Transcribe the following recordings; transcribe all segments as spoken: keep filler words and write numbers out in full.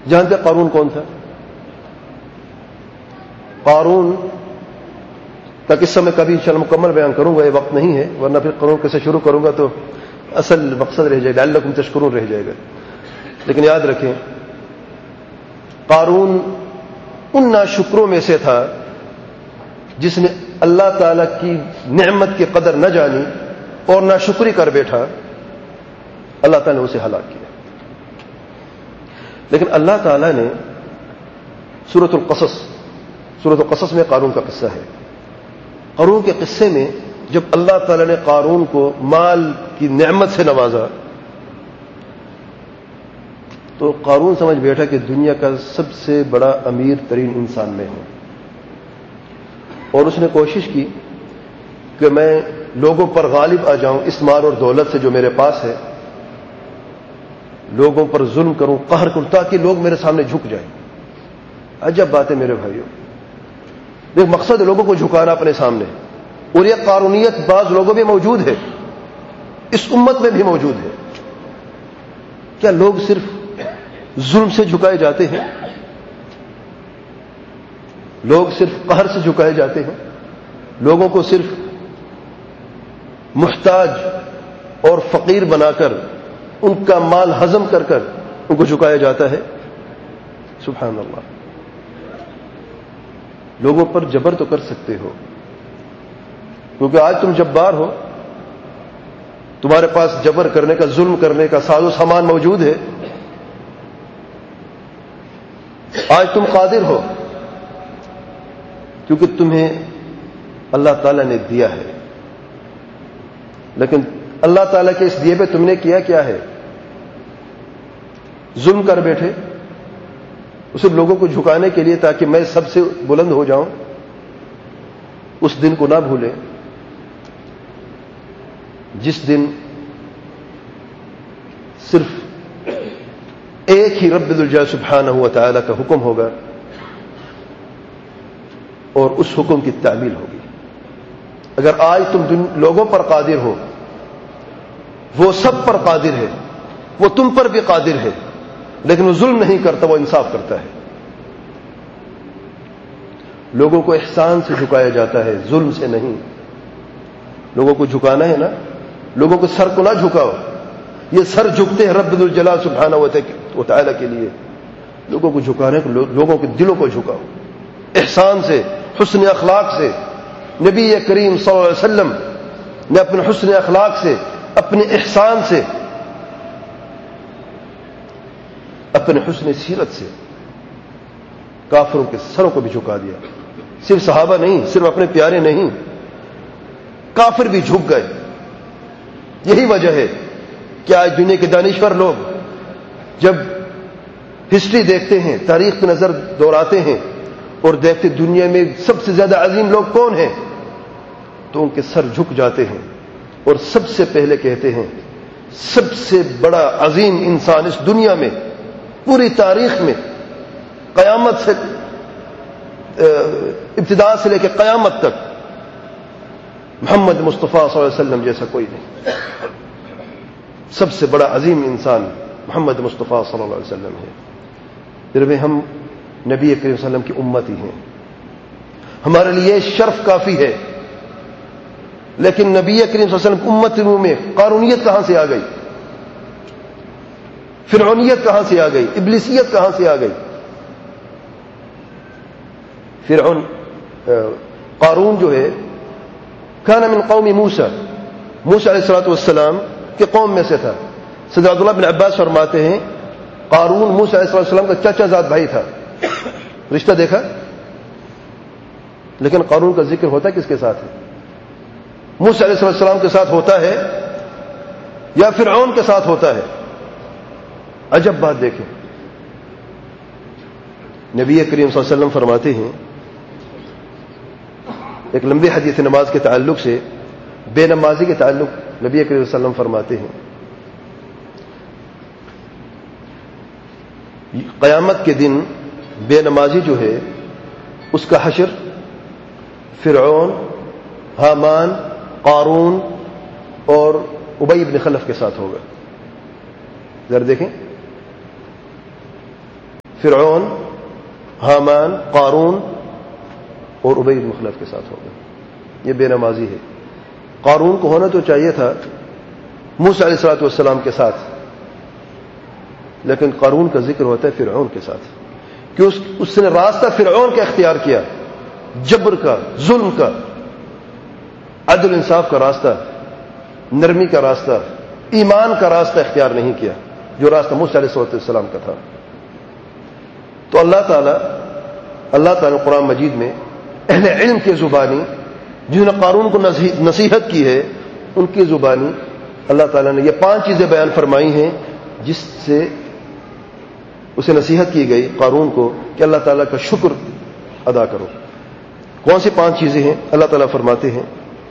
جانتے قارون کون تھا؟ قارون کا قصہ میں کبھی انشاءاللہ مکمل بیان کروں گا، یہ وقت نہیں ہے، ورنہ پھر قارون کیسے شروع کروں گا تو اصل مقصد رہ جائے گا، لعلکم تشکرون رہ جائے گا. لیکن یاد رکھیں قارون ان ناشکروں میں سے تھا جس نے اللہ تعالی کی نعمت کی قدر نہ جانی اور ناشکری کر بیٹھا. اللہ تعالی نے اسے ہلاک کیا. لیکن اللہ تعالی نے سورۃ القصص سورۃ القصص میں قارون کا قصہ ہے. قارون کے قصے میں جب اللہ تعالی نے قارون کو مال کی نعمت سے نوازا تو قارون سمجھ بیٹھا کہ دنیا کا سب سے بڑا امیر ترین انسان میں ہوں، اور اس نے کوشش کی کہ میں لوگوں پر غالب آ جاؤں اس مال اور دولت سے جو میرے پاس ہے، لوگوں پر ظلم کروں، قہر کروں تاکہ لوگ میرے سامنے جھک جائیں. عجب بات ہے میرے بھائیوں، ایک مقصد ہے لوگوں کو جھکانا اپنے سامنے، اور یہ قارونیت بعض لوگوں میں موجود ہے، اس امت میں بھی موجود ہے. کیا لوگ صرف ظلم سے جھکائے جاتے ہیں؟ لوگ صرف قہر سے جھکائے جاتے ہیں؟ لوگوں کو صرف محتاج اور فقیر بنا کر ان کا مال ہضم کر کر ان کو جھکایا جاتا ہے؟ سبحان اللہ. لوگوں پر جبر تو کر سکتے ہو، کیونکہ آج تم جبار ہو، تمہارے پاس جبر کرنے کا، ظلم کرنے کا ساز و سامان موجود ہے. آج تم قادر ہو کیونکہ تمہیں اللہ تعالی نے دیا ہے. لیکن اللہ تعالیٰ کے اس دیے پہ تم نے کیا کیا ہے؟ ظلم کر بیٹھے اسے لوگوں کو جھکانے کے لیے تاکہ میں سب سے بلند ہو جاؤں. اس دن کو نہ بھولیں جس دن صرف ایک ہی رب الجلال سبحانہ و تعالی کا حکم ہوگا اور اس حکم کی تعمیل ہوگی. اگر آج تم لوگوں پر قادر ہو، وہ سب پر قادر ہے، وہ تم پر بھی قادر ہے، لیکن وہ ظلم نہیں کرتا، وہ انصاف کرتا ہے. لوگوں کو احسان سے جھکایا جاتا ہے، ظلم سے نہیں. لوگوں کو جھکانا ہے نا، لوگوں کو سر کو نہ جھکاؤ. یہ سر جھکتے ہیں رب الجلال سبحانہ و تعالی کے لیے. لوگوں کو جھکانے کو، لوگوں کے دلوں کو جھکاؤ احسان سے، حسن اخلاق سے. نبی کریم صلی اللہ علیہ وسلم نے اپنے حسن اخلاق سے، اپنے احسان سے، اپنے حسن سیرت سے کافروں کے سروں کو بھی جھکا دیا. صرف صحابہ نہیں، صرف اپنے پیارے نہیں، کافر بھی جھک گئے. یہی وجہ ہے کہ آج دنیا کے دانشور لوگ جب ہسٹری دیکھتے ہیں، تاریخ کی نظر دوڑاتے ہیں اور دیکھتے دنیا میں سب سے زیادہ عظیم لوگ کون ہیں، تو ان کے سر جھک جاتے ہیں اور سب سے پہلے کہتے ہیں سب سے بڑا عظیم انسان اس دنیا میں، پوری تاریخ میں، قیامت سے ابتدا سے لے کے قیامت تک محمد مصطفیٰ صلی اللہ علیہ وسلم جیسا کوئی نہیں. سب سے بڑا عظیم انسان محمد مصطفیٰ صلی اللہ علیہ وسلم ہے. پھر بھی ہم نبی کریم صلی اللہ علیہ وسلم کی امت ہی ہیں، ہمارے لیے شرف کافی ہے. لیکن نبی کریم صلی اللہ علیہ وسلم کی امت کے منہ میں قارونیت کہاں سے آ گئی؟ فرعونیت کہاں سے آ گئی؟ ابلیسیت کہاں سے آ گئی؟ فرعون قارون جو ہے کان من قوم موسیٰ، موسیٰ علیہ الصلوۃ والسلام کے قوم میں سے تھا. سید عبداللہ بن عباس فرماتے ہیں قارون موسیٰ علیہ السلام کا چچا زاد بھائی تھا. رشتہ دیکھا؟ لیکن قارون کا ذکر ہوتا کس کے ساتھ ہے؟ موسیٰ علیہ السلام کے ساتھ ہوتا ہے یا فرعون کے ساتھ ہوتا ہے؟ عجب بات دیکھیں. نبی کریم صلی اللہ علیہ وسلم فرماتے ہیں ایک لمبی حدیث نماز کے تعلق سے، بے نمازی کے تعلق نبی کریم صلی اللہ علیہ وسلم فرماتے ہیں قیامت کے دن بے نمازی جو ہے اس کا حشر فرعون، حامان، قارون اور ابی بن خلف کے ساتھ ہوگا. ذرا دیکھیں، فرعون، حامان، قارون اور ابی بن خلف کے ساتھ ہو گئے. یہ بے نمازی ہے. قارون کو ہونا تو چاہیے تھا موسیٰ علیہ الصلوۃ والسلام کے ساتھ، لیکن قارون کا ذکر ہوتا ہے فرعون کے ساتھ، کہ اس, اس نے راستہ فرعون کا اختیار کیا، جبر کا، ظلم کا، عدل انصاف کا راستہ، نرمی کا راستہ، ایمان کا راستہ اختیار نہیں کیا، جو راستہ موسیٰ علیہ السلام کا تھا. تو اللہ تعالیٰ اللہ تعالیٰ نے قرآن مجید میں اہل علم کی زبانی، جنہوں نے قارون کو نصیحت کی ہے، ان کی زبانی اللہ تعالیٰ نے یہ پانچ چیزیں بیان فرمائی ہیں جس سے اسے نصیحت کی گئی قارون کو کہ اللہ تعالیٰ کا شکر ادا کرو. کون سی پانچ چیزیں ہیں؟ اللہ تعالیٰ فرماتے ہیں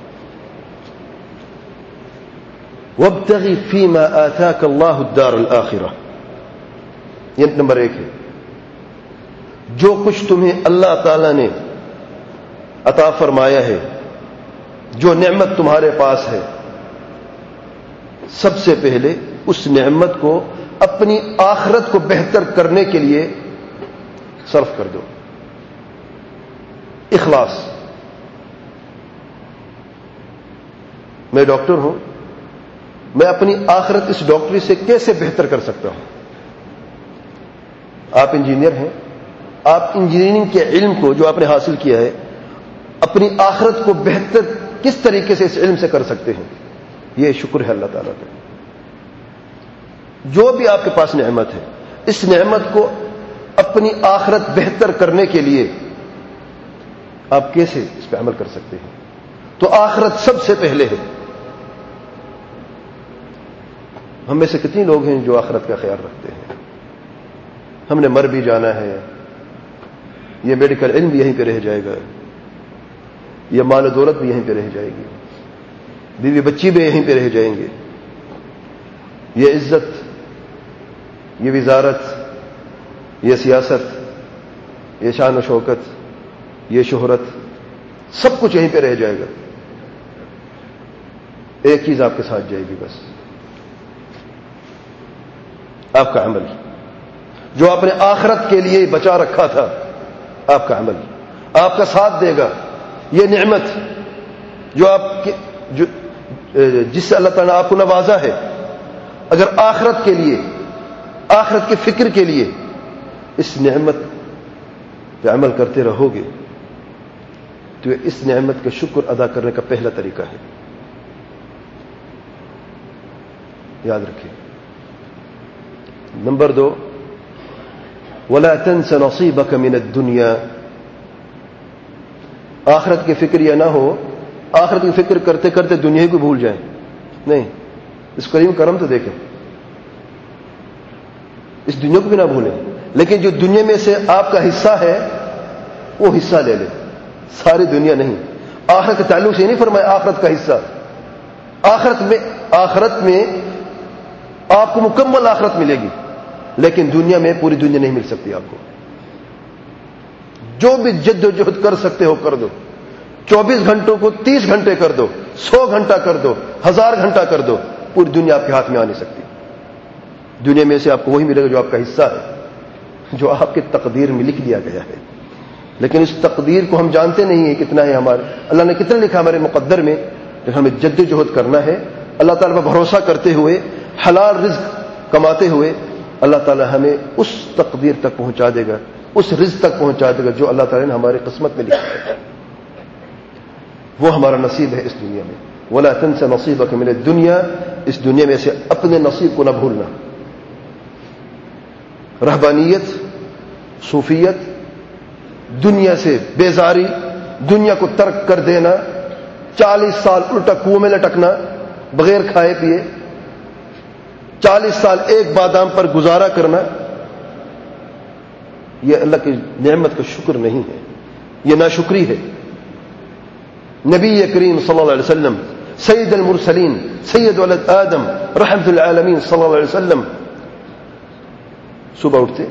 وَابْتَغِ فِي مَا آتَاكَ اللَّهُ الدَّارَ الْآخِرَةَ. یہ نمبر ایک ہے، جو کچھ تمہیں اللہ تعالیٰ نے عطا فرمایا ہے، جو نعمت تمہارے پاس ہے، سب سے پہلے اس نعمت کو اپنی آخرت کو بہتر کرنے کے لیے صرف کر دو. اخلاص. میں ڈاکٹر ہوں، میں اپنی آخرت اس ڈاکٹری سے کیسے بہتر کر سکتا ہوں؟ آپ انجینئر ہیں، آپ انجینئرنگ کے علم کو جو آپ نے حاصل کیا ہے اپنی آخرت کو بہتر کس طریقے سے اس علم سے کر سکتے ہیں؟ یہ شکر ہے اللہ تعالیٰ کا. جو بھی آپ کے پاس نعمت ہے، اس نعمت کو اپنی آخرت بہتر کرنے کے لیے آپ کیسے اس پہ عمل کر سکتے ہیں؟ تو آخرت سب سے پہلے ہے. ہم میں سے کتنے لوگ ہیں جو آخرت کا خیال رکھتے ہیں؟ ہم نے مر بھی جانا ہے، یہ میڈیکل علم بھی یہیں پہ رہ جائے گا، یہ مال و دولت بھی یہیں پہ رہ جائے گی، بیوی بچی بھی یہیں پہ رہ جائیں گے، یہ عزت، یہ وزارت، یہ سیاست، یہ شان و شوکت، یہ شہرت، سب کچھ یہیں پہ رہ جائے گا. ایک چیز آپ کے ساتھ جائے گی، بس آپ کا عمل، جو آپ نے آخرت کے لیے بچا رکھا تھا. آپ کا عمل آپ کا ساتھ دے گا. یہ نعمت جو آپ کے جو جس سے اللہ تعالیٰ نے آپ کو نوازا ہے، اگر آخرت کے لیے، آخرت کے فکر کے لیے اس نعمت پہ عمل کرتے رہو گے تو اس نعمت کا شکر ادا کرنے کا پہلا طریقہ ہے. یاد رکھیں. نمبر دو، وَلَا تَنْسَ نَصِيبَكَ مِنَ الدُّنْيَا. آخرت کی فکر یہ نہ ہو آخرت کی فکر کرتے کرتے دنیا کو بھول جائیں. نہیں، اس کریم کرم تو دیکھیں، اس دنیا کو بھی نہ بھولیں، لیکن جو دنیا میں سے آپ کا حصہ ہے وہ حصہ لے لیں. ساری دنیا نہیں. آخرت کے تعلق سے نہیں فرمایا آخرت کا حصہ. آخرت میں آخرت میں آپ کو مکمل آخرت ملے گی، لیکن دنیا میں پوری دنیا نہیں مل سکتی آپ کو. جو بھی جد و جہد کر سکتے ہو کر دو. چوبیس گھنٹوں کو تیس گھنٹے کر دو، سو گھنٹہ کر دو، ہزار گھنٹہ کر دو، پوری دنیا آپ کے ہاتھ میں آ نہیں سکتی. دنیا میں سے آپ کو وہی ملے گا جو آپ کا حصہ ہے، جو آپ کی تقدیر میں لکھ دیا گیا ہے. لیکن اس تقدیر کو ہم جانتے نہیں ہیں کتنا ہے ہمارے، اللہ نے کتنا لکھا ہمارے مقدر میں. لیکن ہمیں جد و جہد کرنا ہے، اللہ تعالیٰ پر بھروسہ کرتے ہوئے، حلال رزق کماتے ہوئے. اللہ تعالیٰ ہمیں اس تقدیر تک پہنچا دے گا، اس رزق تک پہنچا دے گا جو اللہ تعالیٰ نے ہماری قسمت میں لکھا ہے. وہ ہمارا نصیب ہے اس دنیا میں. وَلَا تَنْسَ نَصِيبَكَ مِنَ الدُّنْيَا. اس دنیا میں سے اپنے نصیب کو نہ بھولنا. رہبانیت، صوفیت، دنیا سے بیزاری، دنیا کو ترک کر دینا، چالیس سال الٹا کنویں میں لٹکنا بغیر کھائے پیے، چالیس سال ایک بادام پر گزارا کرنا، یہ اللہ کی نعمت کا شکر نہیں ہے، یہ ناشکری ہے. نبی کریم صلی اللہ علیہ وسلم، سید المرسلین، سید ولد آدم، رحمت العالمین صلی اللہ علیہ وسلم صبح اٹھتے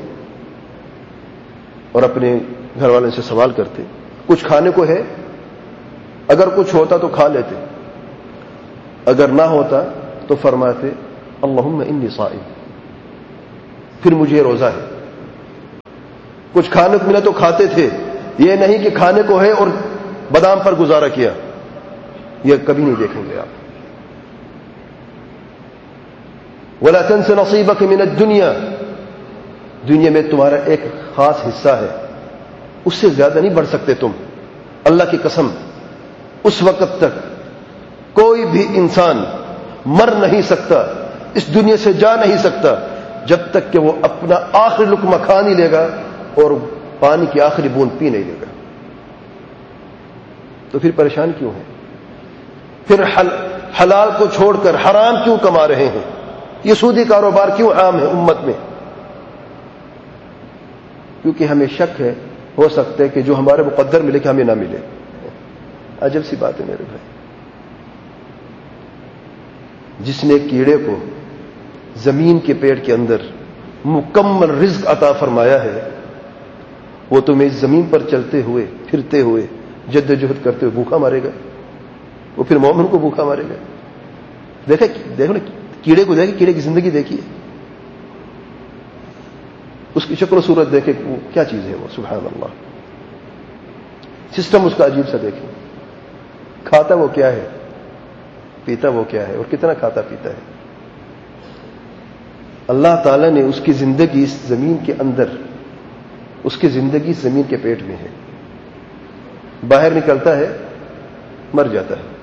اور اپنے گھر والوں سے سوال کرتے کچھ کھانے کو ہے؟ اگر کچھ ہوتا تو کھا لیتے، اگر نہ ہوتا تو فرماتے اللہم انی صائم، پھر مجھے روزہ ہے. کچھ کھانے کو ملا تو کھاتے تھے، یہ نہیں کہ کھانے کو ہے اور بادام پر گزارا کیا، یہ کبھی نہیں دیکھیں گے آپ۔ وَلَا تَنْسَ نَصِيبَكَ مِنَ الدُّنْيَا، دنیا میں تمہارا ایک خاص حصہ ہے، اس سے زیادہ نہیں بڑھ سکتے تم۔ اللہ کی قسم، اس وقت تک کوئی بھی انسان مر نہیں سکتا، اس دنیا سے جا نہیں سکتا جب تک کہ وہ اپنا آخری لقمہ کھا نہیں لے گا اور پانی کی آخری بوند پی نہیں لے گا۔ تو پھر پریشان کیوں ہیں؟ پھر حل حلال کو چھوڑ کر حرام کیوں کما رہے ہیں؟ یہ سودی کاروبار کیوں عام ہے امت میں؟ کیونکہ ہمیں شک ہے، ہو سکتا ہے کہ جو ہمارے مقدر ملے کہ ہمیں نہ ملے۔ عجب سی بات ہے میرے بھائی، جس نے کیڑے کو زمین کے پیڑ کے اندر مکمل رزق عطا فرمایا ہے، وہ تمہیں زمین پر چلتے ہوئے پھرتے ہوئے جدوجہد کرتے ہوئے بھوکا مارے گا؟ وہ پھر مومن کو بھوکا مارے گا؟ دیکھیں دیکھو نا کیڑے کو، دیکھیں کیڑے کی زندگی دیکھیے، اس کی شکل و صورت دیکھیں وہ کیا چیز ہے، وہ سبحان اللہ، سسٹم اس کا عجیب سا دیکھیں، کھاتا وہ کیا ہے، پیتا وہ کیا ہے، اور کتنا کھاتا پیتا ہے۔ اللہ تعالیٰ نے اس کی زندگی اس زمین کے اندر، اس کی زندگی زمین کے پیٹ میں ہے، باہر نکلتا ہے مر جاتا ہے،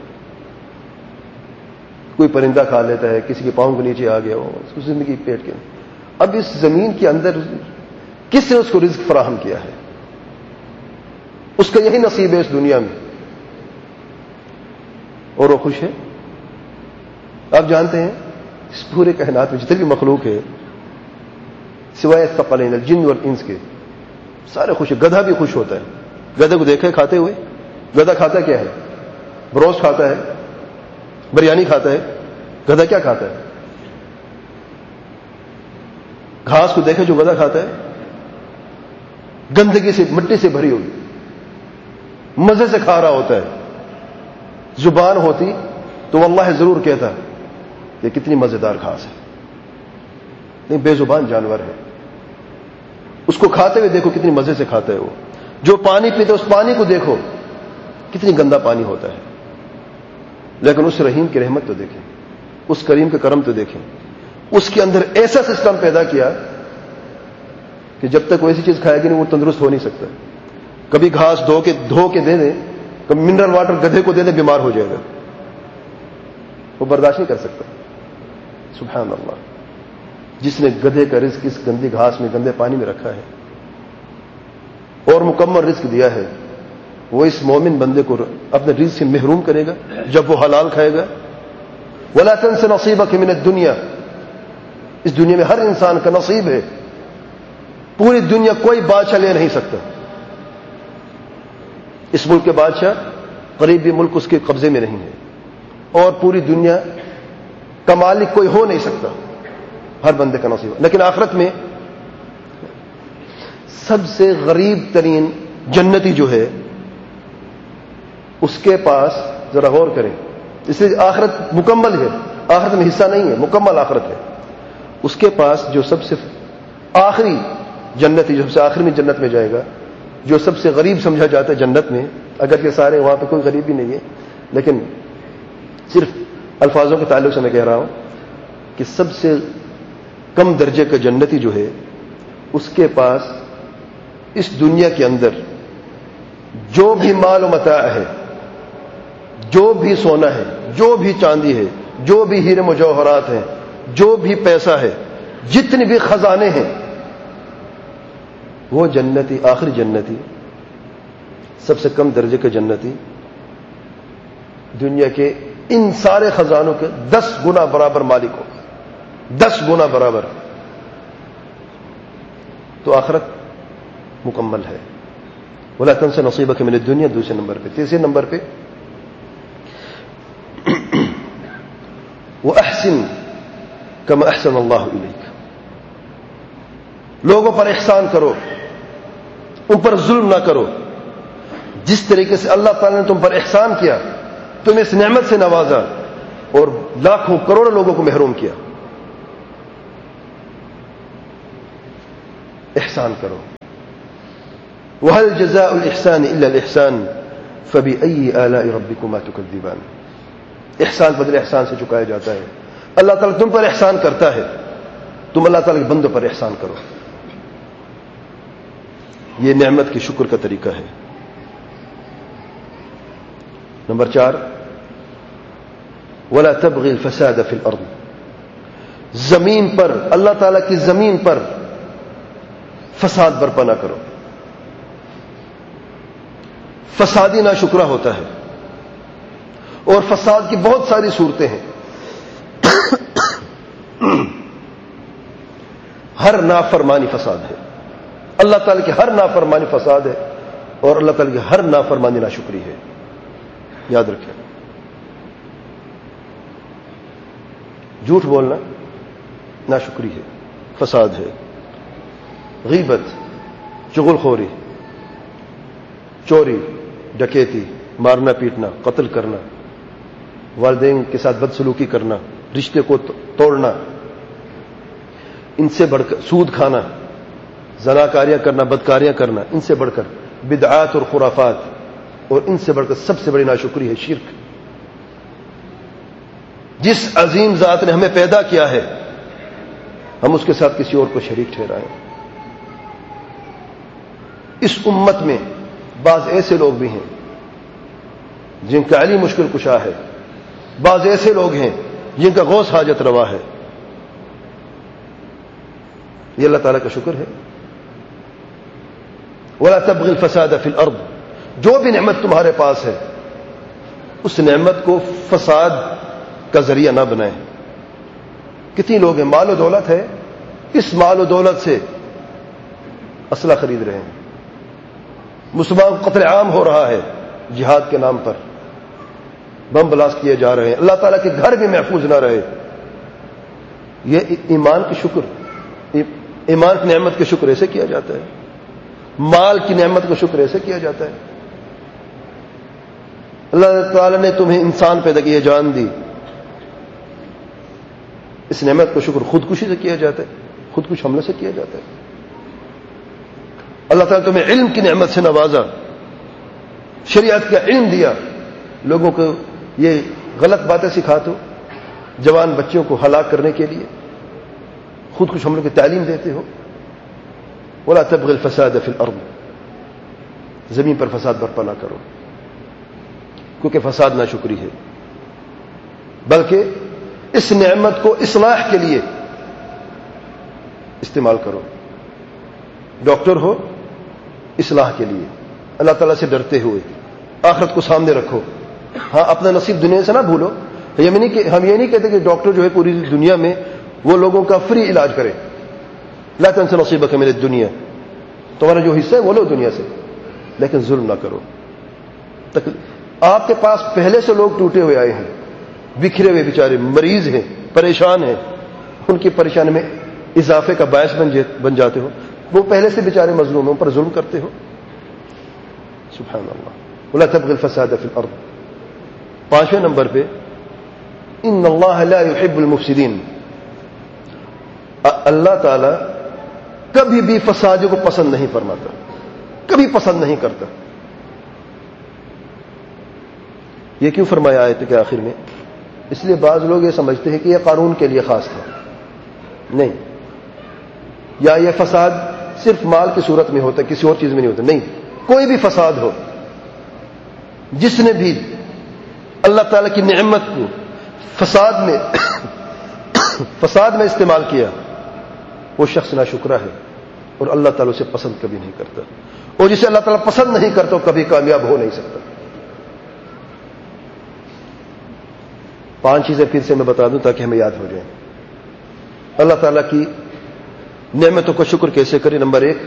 کوئی پرندہ کھا لیتا ہے، کسی کے پاؤں کے نیچے آ گیا ہو، اس کی زندگی پیٹ کے اندر۔ اب اس زمین کے اندر کس نے اس کو رزق فراہم کیا ہے؟ اس کا یہی نصیب ہے اس دنیا میں، اور وہ خوش ہے۔ آپ جانتے ہیں اس پورے کائنات میں جتنے بھی مخلوق ہے سوائے ثقلین الجن والانس کے، سارے خوش ہیں۔ گدھا بھی خوش ہوتا ہے، گدھے کو دیکھے کھاتے ہوئے؟ گدھا کھاتا کیا ہے؟ بروسٹ کھاتا ہے، بریانی کھاتا ہے۔ گدھا کیا کھاتا ہے؟ گھاس کو دیکھے جو گدھا کھاتا ہے، گندگی سے مٹی سے بھری ہوئی، مزے سے کھا رہا ہوتا ہے۔ زبان ہوتی تو واللہ ضرور کہتا یہ کتنی مزیدار گھاس ہے، نہیں بے زبان جانور ہے، اس کو کھاتے ہوئے دیکھو کتنی مزے سے کھاتا ہے وہ۔ جو پانی پیتا ہے اس پانی کو دیکھو کتنی گندا پانی ہوتا ہے، لیکن اس رحیم کی رحمت تو دیکھیں، اس کریم کا کرم تو دیکھیں، اس کے اندر ایسا سسٹم پیدا کیا کہ جب تک وہ ایسی چیز کھائے گی نہیں وہ تندرست ہو نہیں سکتا۔ کبھی گھاس دھو کے دھو کے دے دیں، کبھی منرل واٹر گدھے کو دے دیں، بیمار ہو جائے گا، وہ برداشت نہیں کر سکتا۔ سبحان اللہ، جس نے گدھے کا رزق اس گندی گھاس میں گندے پانی میں رکھا ہے اور مکمل رزق دیا ہے، وہ اس مومن بندے کو اپنے رزق سے محروم کرے گا جب وہ حلال کھائے گا؟ وَلَا تَنْسَ نَصِيبَكَ مِنَ الدُّنْيَا، اس دنیا میں ہر انسان کا نصیب ہے، پوری دنیا کوئی بادشاہ لے نہیں سکتا۔ اس ملک کے بادشاہ قریبی ملک اس کے قبضے میں نہیں ہے، اور پوری دنیا کا مالک کوئی ہو نہیں سکتا، ہر بندے کا نصیب ہے۔ لیکن آخرت میں سب سے غریب ترین جنتی جو ہے اس کے پاس، ذرا غور کریں، اس لیے آخرت مکمل ہے، آخرت میں حصہ نہیں ہے، مکمل آخرت ہے۔ اس کے پاس جو سب سے آخری جنتی، جو سب سے آخری میں جنت میں جائے گا، جو سب سے غریب سمجھا جاتا ہے جنت میں، اگر یہ سارے وہاں پہ کوئی غریب بھی نہیں ہے، لیکن صرف الفاظوں کے تعلق سے میں کہہ رہا ہوں کہ سب سے کم درجے کا جنتی جو ہے اس کے پاس اس دنیا کے اندر جو بھی مال و متاع ہے، جو بھی سونا ہے، جو بھی چاندی ہے، جو بھی ہیرے مجوہرات ہیں، جو بھی پیسہ ہے، جتنے بھی خزانے ہیں، وہ جنتی، آخری جنتی، سب سے کم درجے کا جنتی دنیا کے ان سارے خزانوں کے دس گنا برابر مالک ہوگا، دس گنا برابر۔ تو آخرت مکمل ہے۔ وَلَا تَنْسَ نَصِيبَكَ مِنَ الدُّنْيَا، دوسرے نمبر پہ۔ تیسرے نمبر پہ وَأَحْسِنْ كَمَا أَحْسَنَ اللَّهُ إِلَيْكَ، لوگوں پر احسان کرو، ان پر ظلم نہ کرو، جس طریقے سے اللہ تعالیٰ نے تم پر احسان کیا، تمہیں اس نعمت سے نوازا اور لاکھوں کروڑوں لوگوں کو محروم کیا۔ احسان کرو، وهل جزاء الإحسان إلا الإحسان فبأي آلاء ربكما تكذبان. احسان بدل احسان سے چکایا جاتا ہے. اللہ تعالیٰ تم پر احسان کرتا ہے, تم اللہ تعالیٰ کے بندوں پر احسان کرو. یہ نعمت کے شکر کا طریقہ ہے. نمبر چار, ولا تبغي الفساد في الارض. زمین پر, اللہ تعالیٰ کی زمین پر فساد برپا نہ کرو. فسادی ناشکرا ہوتا ہے, اور فساد کی بہت ساری صورتیں ہیں. ہر نافرمانی فساد ہے. اللہ تعالیٰ کی ہر نافرمانی فساد ہے, اور اللہ تعالیٰ کی ہر نافرمانی ناشکری ہے. یاد رکھیں, جھوٹ بولنا ناشکری ہے, فساد ہے. غیبت, چغل خوری, چوری, ڈکیتی, مارنا پیٹنا, قتل کرنا, والدین کے ساتھ بدسلوکی کرنا, رشتے کو توڑنا, ان سے بڑھ کر سود کھانا, زناکاریاں کرنا, بدکاریاں کرنا, ان سے بڑھ کر بدعات اور خرافات, اور ان سے بڑھ کر سب سے بڑی ناشکری ہے شرک. جس عظیم ذات نے ہمیں پیدا کیا ہے, ہم اس کے ساتھ کسی اور کو شریک ٹھہرائیں. اس امت میں بعض ایسے لوگ بھی ہیں جن کا علی مشکل کشا ہے, بعض ایسے لوگ ہیں جن کا غوث حاجت روا ہے. یہ اللہ تعالیٰ کا شکر ہے. ولا تبغي الفساد في الارض. جو بھی نعمت تمہارے پاس ہے, اس نعمت کو فساد کا ذریعہ نہ بنائیں. کتنی لوگ ہیں, مال و دولت ہے, اس مال و دولت سے اسلحہ خرید رہے ہیں, مسلمان قتل عام ہو رہا ہے جہاد کے نام پر, بم بلاسٹ کیے جا رہے ہیں, اللہ تعالیٰ کے گھر بھی محفوظ نہ رہے. یہ ایمان کی شکر, ایمان کی نعمت کے شکر ایسے کیا جاتا ہے, مال کی نعمت کا شکر ایسے کیا جاتا ہے. اللہ تعالیٰ نے تمہیں انسان پیدا کیا, جان دی, اس نعمت کا شکر خودکشی سے کیا جاتا ہے, خودکش حملے سے کیا جاتا ہے. اللہ تعالیٰ تمہیں علم کی نعمت سے نوازا, شریعت کا علم دیا, لوگوں کو یہ غلط باتیں سکھاتے ہو, جوان بچوں کو ہلاک کرنے کے لیے خودکش حملوں کی تعلیم دیتے ہو. ولا تبغي الفساد في الارض. زمین پر فساد برپا نہ کرو, کیونکہ فساد ناشکری ہے. بلکہ اس نعمت کو اصلاح کے لیے استعمال کرو. ڈاکٹر ہو, اصلاح کے لیے, اللہ تعالیٰ سے ڈرتے ہوئے, آخرت کو سامنے رکھو. ہاں, اپنا نصیب دنیا سے نہ بھولو. ہم یہ نہیں کہتے کہ ڈاکٹر جو ہے پوری دنیا میں وہ لوگوں کا فری علاج کرے. لا تنس نصیبک من الدنیا, تمہارا جو حصہ ہے وہ لو دنیا سے, لیکن ظلم نہ کرو. آپ کے پاس پہلے سے لوگ ٹوٹے ہوئے آئے ہیں, بکھرے ہوئے بیچارے, مریض ہیں, پریشان ہیں, ان کی پریشانی میں اضافے کا باعث بن جاتے ہو. وہ پہلے سے بیچارے مظلوموں پر ظلم کرتے ہو. سبحان اللہ. ولا تبغي الفساد في الارض. پانچویں نمبر پہ ان اللہ لا يحب المفسدین. اللہ تعالی کبھی بھی فسادیوں کو پسند نہیں فرماتا, کبھی پسند نہیں کرتا. یہ کیوں فرمایا آیت کے آخر میں؟ اس لیے بعض لوگ یہ سمجھتے ہیں کہ یہ قانون کے لیے خاص تھا. نہیں, یا یہ فساد صرف مال کی صورت میں ہوتا ہے, کسی اور چیز میں نہیں ہوتا. نہیں, کوئی بھی فساد ہو, جس نے بھی اللہ تعالی کی نعمت کو فساد میں فساد میں استعمال کیا, وہ شخص ناشکرا ہے, اور اللہ تعالی اسے پسند کبھی نہیں کرتا. اور جسے اللہ تعالی پسند نہیں کرتا وہ کبھی کامیاب ہو نہیں سکتا. پانچ چیزیں پھر سے میں بتا دوں تاکہ ہمیں یاد ہو جائیں. اللہ تعالیٰ کی نعمتوں کا شکر کیسے کریں؟ نمبر ایک,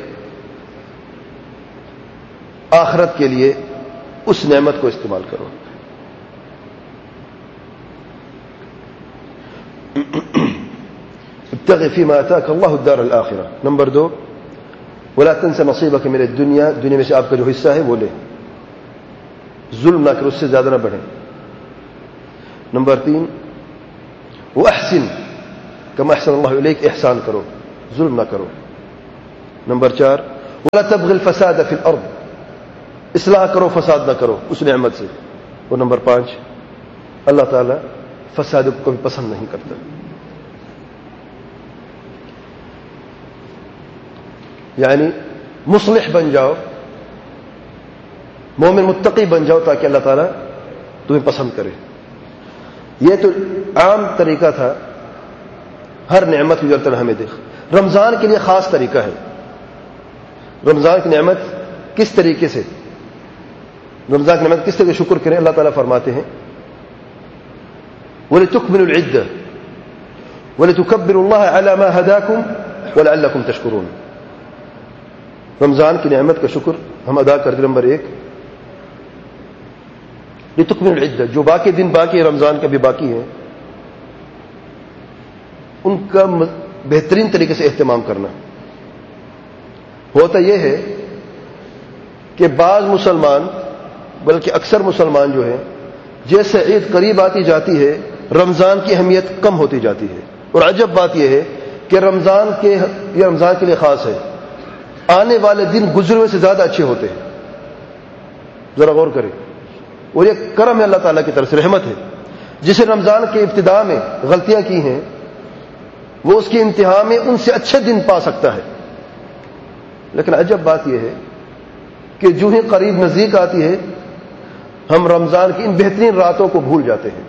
آخرت کے لیے اس نعمت کو استعمال کرو. ابتغ فيما آتاك الله الدار الآخرة. نمبر دو, ولا تنس نصيبك من الدنيا. دنیا میں سے آپ کا جو حصہ ہے وہ لے, ظلم نہ کرو, اس سے زیادہ نہ بڑھیں. نمبر تین, واحسن كما احسن الله اليك. احسان کرو, ظلم نہ کرو. نمبر چار, ولا تبغ الفساد فی الارض، اصلاح کرو فساد نہ کرو اس نعمت سے. اور نمبر پانچ، اللہ تعالیٰ فساد کو کبھی پسند نہیں کرتا. یعنی مصلح بن جاؤ، مومن متقی بن جاؤ تاکہ اللہ تعالیٰ تمہیں پسند کرے. یہ تو عام طریقہ تھا ہر نعمت جو اللہ تعالیٰ ہمیں دیکھ. رمضان کے لیے خاص طریقہ ہے. رمضان کی نعمت کس طریقے سے رمضان کی نعمت کس طرح شکر کریں. اللہ تعالیٰ فرماتے ہیں وَلِتُكْمِلُوا الْعِدَّةَ وَلِتُكَبِّرُوا اللَّهَ عَلَى مَا هَدَاكُمْ وَلَعَلَّكُمْ تَشْكُرُونَ. رمضان کی نعمت کا شکر ہم ادا کرتے. نمبر ایک، لِتُكْمِلُوا الْعِدَّةَ، جو باقی دن باقی رمضان کا بھی باقی ہے ان کا بہترین طریقے سے اہتمام کرنا. ہوتا یہ ہے کہ بعض مسلمان بلکہ اکثر مسلمان جو ہیں جیسے عید قریب آتی جاتی ہے رمضان کی اہمیت کم ہوتی جاتی ہے. اور عجب بات یہ ہے کہ رمضان کے یہ رمضان کے لیے خاص ہے، آنے والے دن گزرے ہوئے سے زیادہ اچھے ہوتے ہیں. ذرا غور کریں. اور یہ کرم ہے اللہ تعالیٰ کی طرف سے، رحمت ہے. جسے رمضان کے ابتدا میں غلطیاں کی ہیں وہ اس کی انتہا میں ان سے اچھے دن پا سکتا ہے. لیکن عجب بات یہ ہے کہ جو ہی قریب نزدیک آتی ہے ہم رمضان کی ان بہترین راتوں کو بھول جاتے ہیں.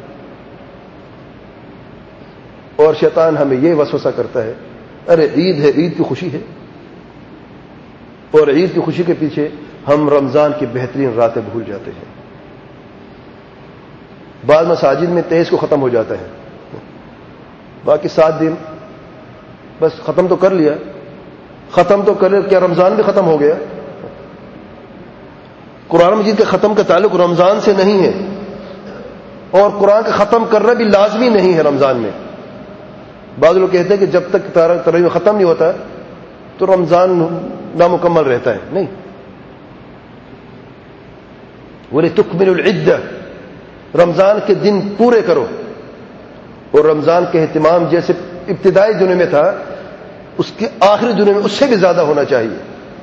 اور شیطان ہمیں یہ وسوسہ کرتا ہے ارے عید ہے، عید کی خوشی ہے، اور عید کی خوشی کے پیچھے ہم رمضان کی بہترین راتیں بھول جاتے ہیں. بعض مساجد میں تیئیس کو ختم ہو جاتا ہے، باقی سات دن بس ختم تو کر لیا. ختم تو کر کیا رمضان بھی ختم ہو گیا؟ قرآن مجید کے ختم کا تعلق رمضان سے نہیں ہے، اور قرآن کا ختم کرنا بھی لازمی نہیں ہے رمضان میں. بعض لوگ کہتے ہیں کہ جب تک تراویح ختم نہیں ہوتا تو رمضان نامکمل رہتا ہے. نہیں، وَلِتُكْمِلُوا الْعِدَّةَ، رمضان کے دن پورے کرو. اور رمضان کے اہتمام جیسے ابتدائی دنوں میں تھا اس کے آخری دنوں میں اس سے بھی زیادہ ہونا چاہیے.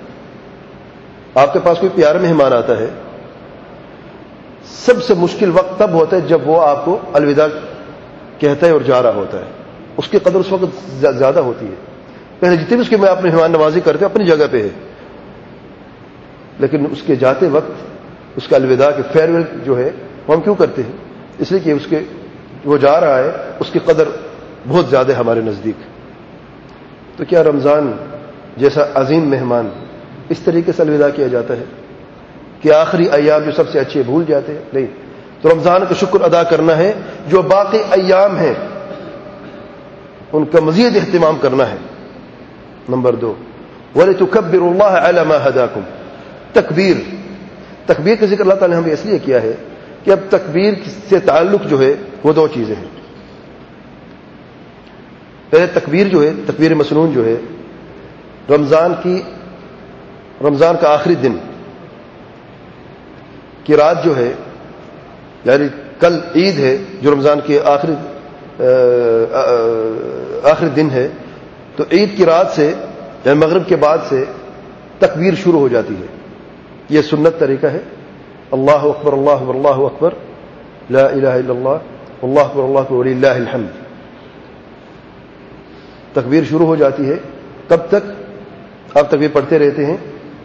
آپ کے پاس کوئی پیارا مہمان آتا ہے، سب سے مشکل وقت تب ہوتا ہے جب وہ آپ کو الوداع کہتا ہے اور جا رہا ہوتا ہے. اس کی قدر اس وقت زیادہ ہوتی ہے. پہلے جتنے بھی اس کے میں اپنے مہمان نوازی کرتے اپنی جگہ پہ ہے، لیکن اس کے جاتے وقت اس کا الوداع کے فیئر ویل جو ہے وہ ہم کیوں کرتے ہیں؟ اس لیے کہ اس کے وہ جا رہا ہے اس کی قدر بہت زیادہ ہے ہمارے نزدیک. تو کیا رمضان جیسا عظیم مہمان اس طریقے سے الوداع کیا جاتا ہے کہ آخری ایام جو سب سے اچھے بھول جاتے ہیں؟ نہیں. تو رمضان کا شکر ادا کرنا ہے، جو باقی ایام ہیں ان کا مزید اہتمام کرنا ہے. نمبر دو، وَلِتُكَبِّرُوا اللَّهَ عَلَى مَا هَدَاكُمْ. تکبیر تکبیر کا ذکر اللہ تعالی نے ہمیں اس لیے کیا ہے کہ اب تکبیر سے تعلق جو ہے وہ دو چیزیں ہیں. پہلے تکبیر جو ہے، تکبیر مسنون جو ہے، رمضان کی رمضان کا آخری دن کی رات جو ہے، یعنی کل عید ہے جو رمضان کے آخری آخری دن ہے، تو عید کی رات سے یعنی مغرب کے بعد سے تکبیر شروع ہو جاتی ہے. یہ سنت طریقہ ہے. اللہ اکبر اللہ اکبر اللہ اکبر لا الہ الا اللہ اللہ اکبر اللہ اکبر وللہ الحمد. تکبیر شروع ہو جاتی ہے. تب تک آپ تکبیر پڑھتے رہتے ہیں.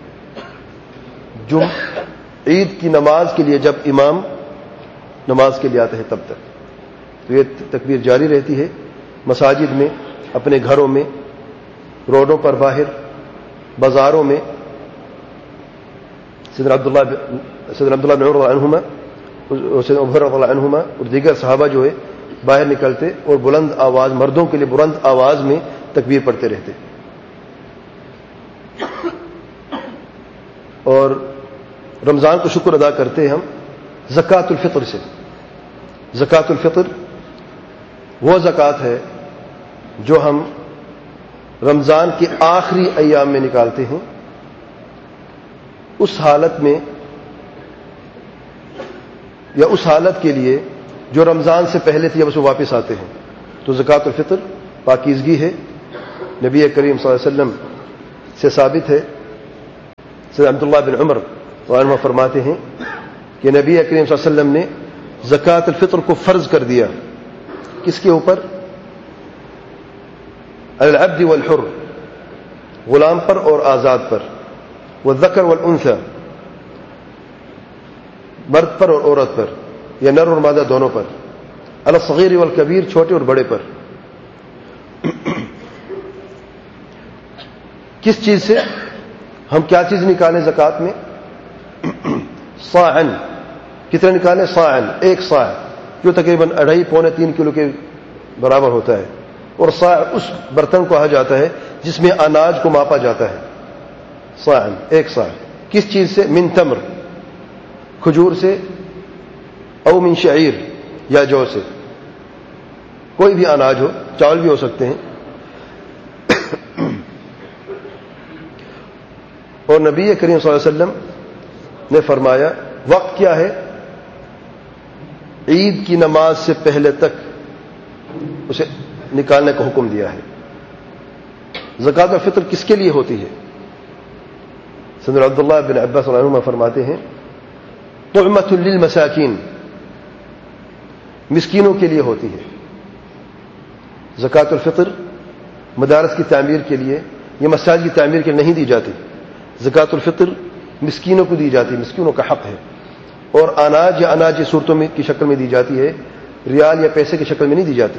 جم عید کی نماز کے لیے جب امام نماز کے لیے آتا ہے تب تک تو یہ تکبیر جاری رہتی ہے. مساجد میں، اپنے گھروں میں، روڈوں پر، باہر بازاروں میں. سیدنا عبداللہ سیدنا عبداللہ بن عمر عنہما اور سیدنا عمر رضی اللہ عنہما اور دیگر صحابہ جو ہے باہر نکلتے اور بلند آواز، مردوں کے لیے بلند آواز میں تکبیر پڑھتے رہتے. اور رمضان کو شکر ادا کرتے ہیں ہم زکوٰۃ الفطر سے. زکوٰۃ الفطر وہ زکوٰۃ ہے جو ہم رمضان کے آخری ایام میں نکالتے ہیں، اس حالت میں یا اس حالت کے لیے جو رمضان سے پہلے تھی جب اسے واپس آتے ہیں. تو زکوٰۃ الفطر پاکیزگی ہے. نبی کریم صلی اللہ علیہ وسلم سے ثابت ہے سید عبداللہ بن عمر عنہ فرماتے ہیں کہ نبی کریم صلی اللہ علیہ وسلم نے زکوٰۃ الفطر کو فرض کر دیا کس کے اوپر؟ العبد والحر، غلام پر اور آزاد پر، والذکر والانثى، مرد پر اور عورت پر، یا نر اور مادہ دونوں پر، علی الصغیر والکبیر، چھوٹے اور بڑے پر۔ کس چیز سے؟ ہم کیا چیز نکالیں زکوٰۃ میں؟ صاعن، کتنا نکالیں؟ صاعن، ایک صاع، جو تقریباً اڑھائی پونے تین کلو کے برابر ہوتا ہے، اور صاع اس برتن کو کہا جاتا ہے جس میں اناج کو ماپا جاتا ہے۔ صاعن، ایک صاع، کس چیز سے؟ من تمر، کھجور سے، او من شعیر، یا جو سے، کوئی بھی اناج ہو، چاول بھی ہو سکتے ہیں۔ اور نبی کریم صلی اللہ علیہ وسلم نے فرمایا وقت کیا ہے؟ عید کی نماز سے پہلے تک اسے نکالنے کا حکم دیا ہے۔ زکوٰۃ الفطر کس کے لیے ہوتی ہے؟ سیدنا عبداللہ بن عباس رضی اللہ عنہما فرماتے ہیں طعمۃ للمساکین، مسکینوں کے لیے ہوتی ہے۔ زکوٰۃ الفطر مدارس کی تعمیر کے لیے یا مساجد کی تعمیر کے لیے نہیں دی جاتی، زکوٰۃ الفطر مسکینوں کو دی جاتی، مسکینوں کا حق ہے، اور اناج یا اناج صورتوں میں کی شکل میں دی جاتی ہے، ریال یا پیسے کی شکل میں نہیں دی جاتی۔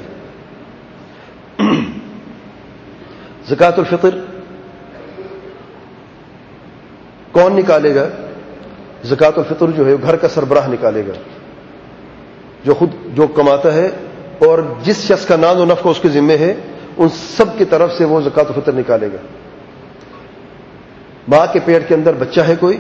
زکوٰۃ الفطر کون نکالے گا؟ زکوٰۃ الفطر جو ہے گھر کا سربراہ نکالے گا، جو خود جو کماتا ہے، اور جس شخص کا ناز و نفع اس کے ذمے ہے ان سب کی طرف سے وہ زکوٰۃ الفطر نکالے گا۔ ماں کے پیٹ کے اندر بچہ ہے کوئی،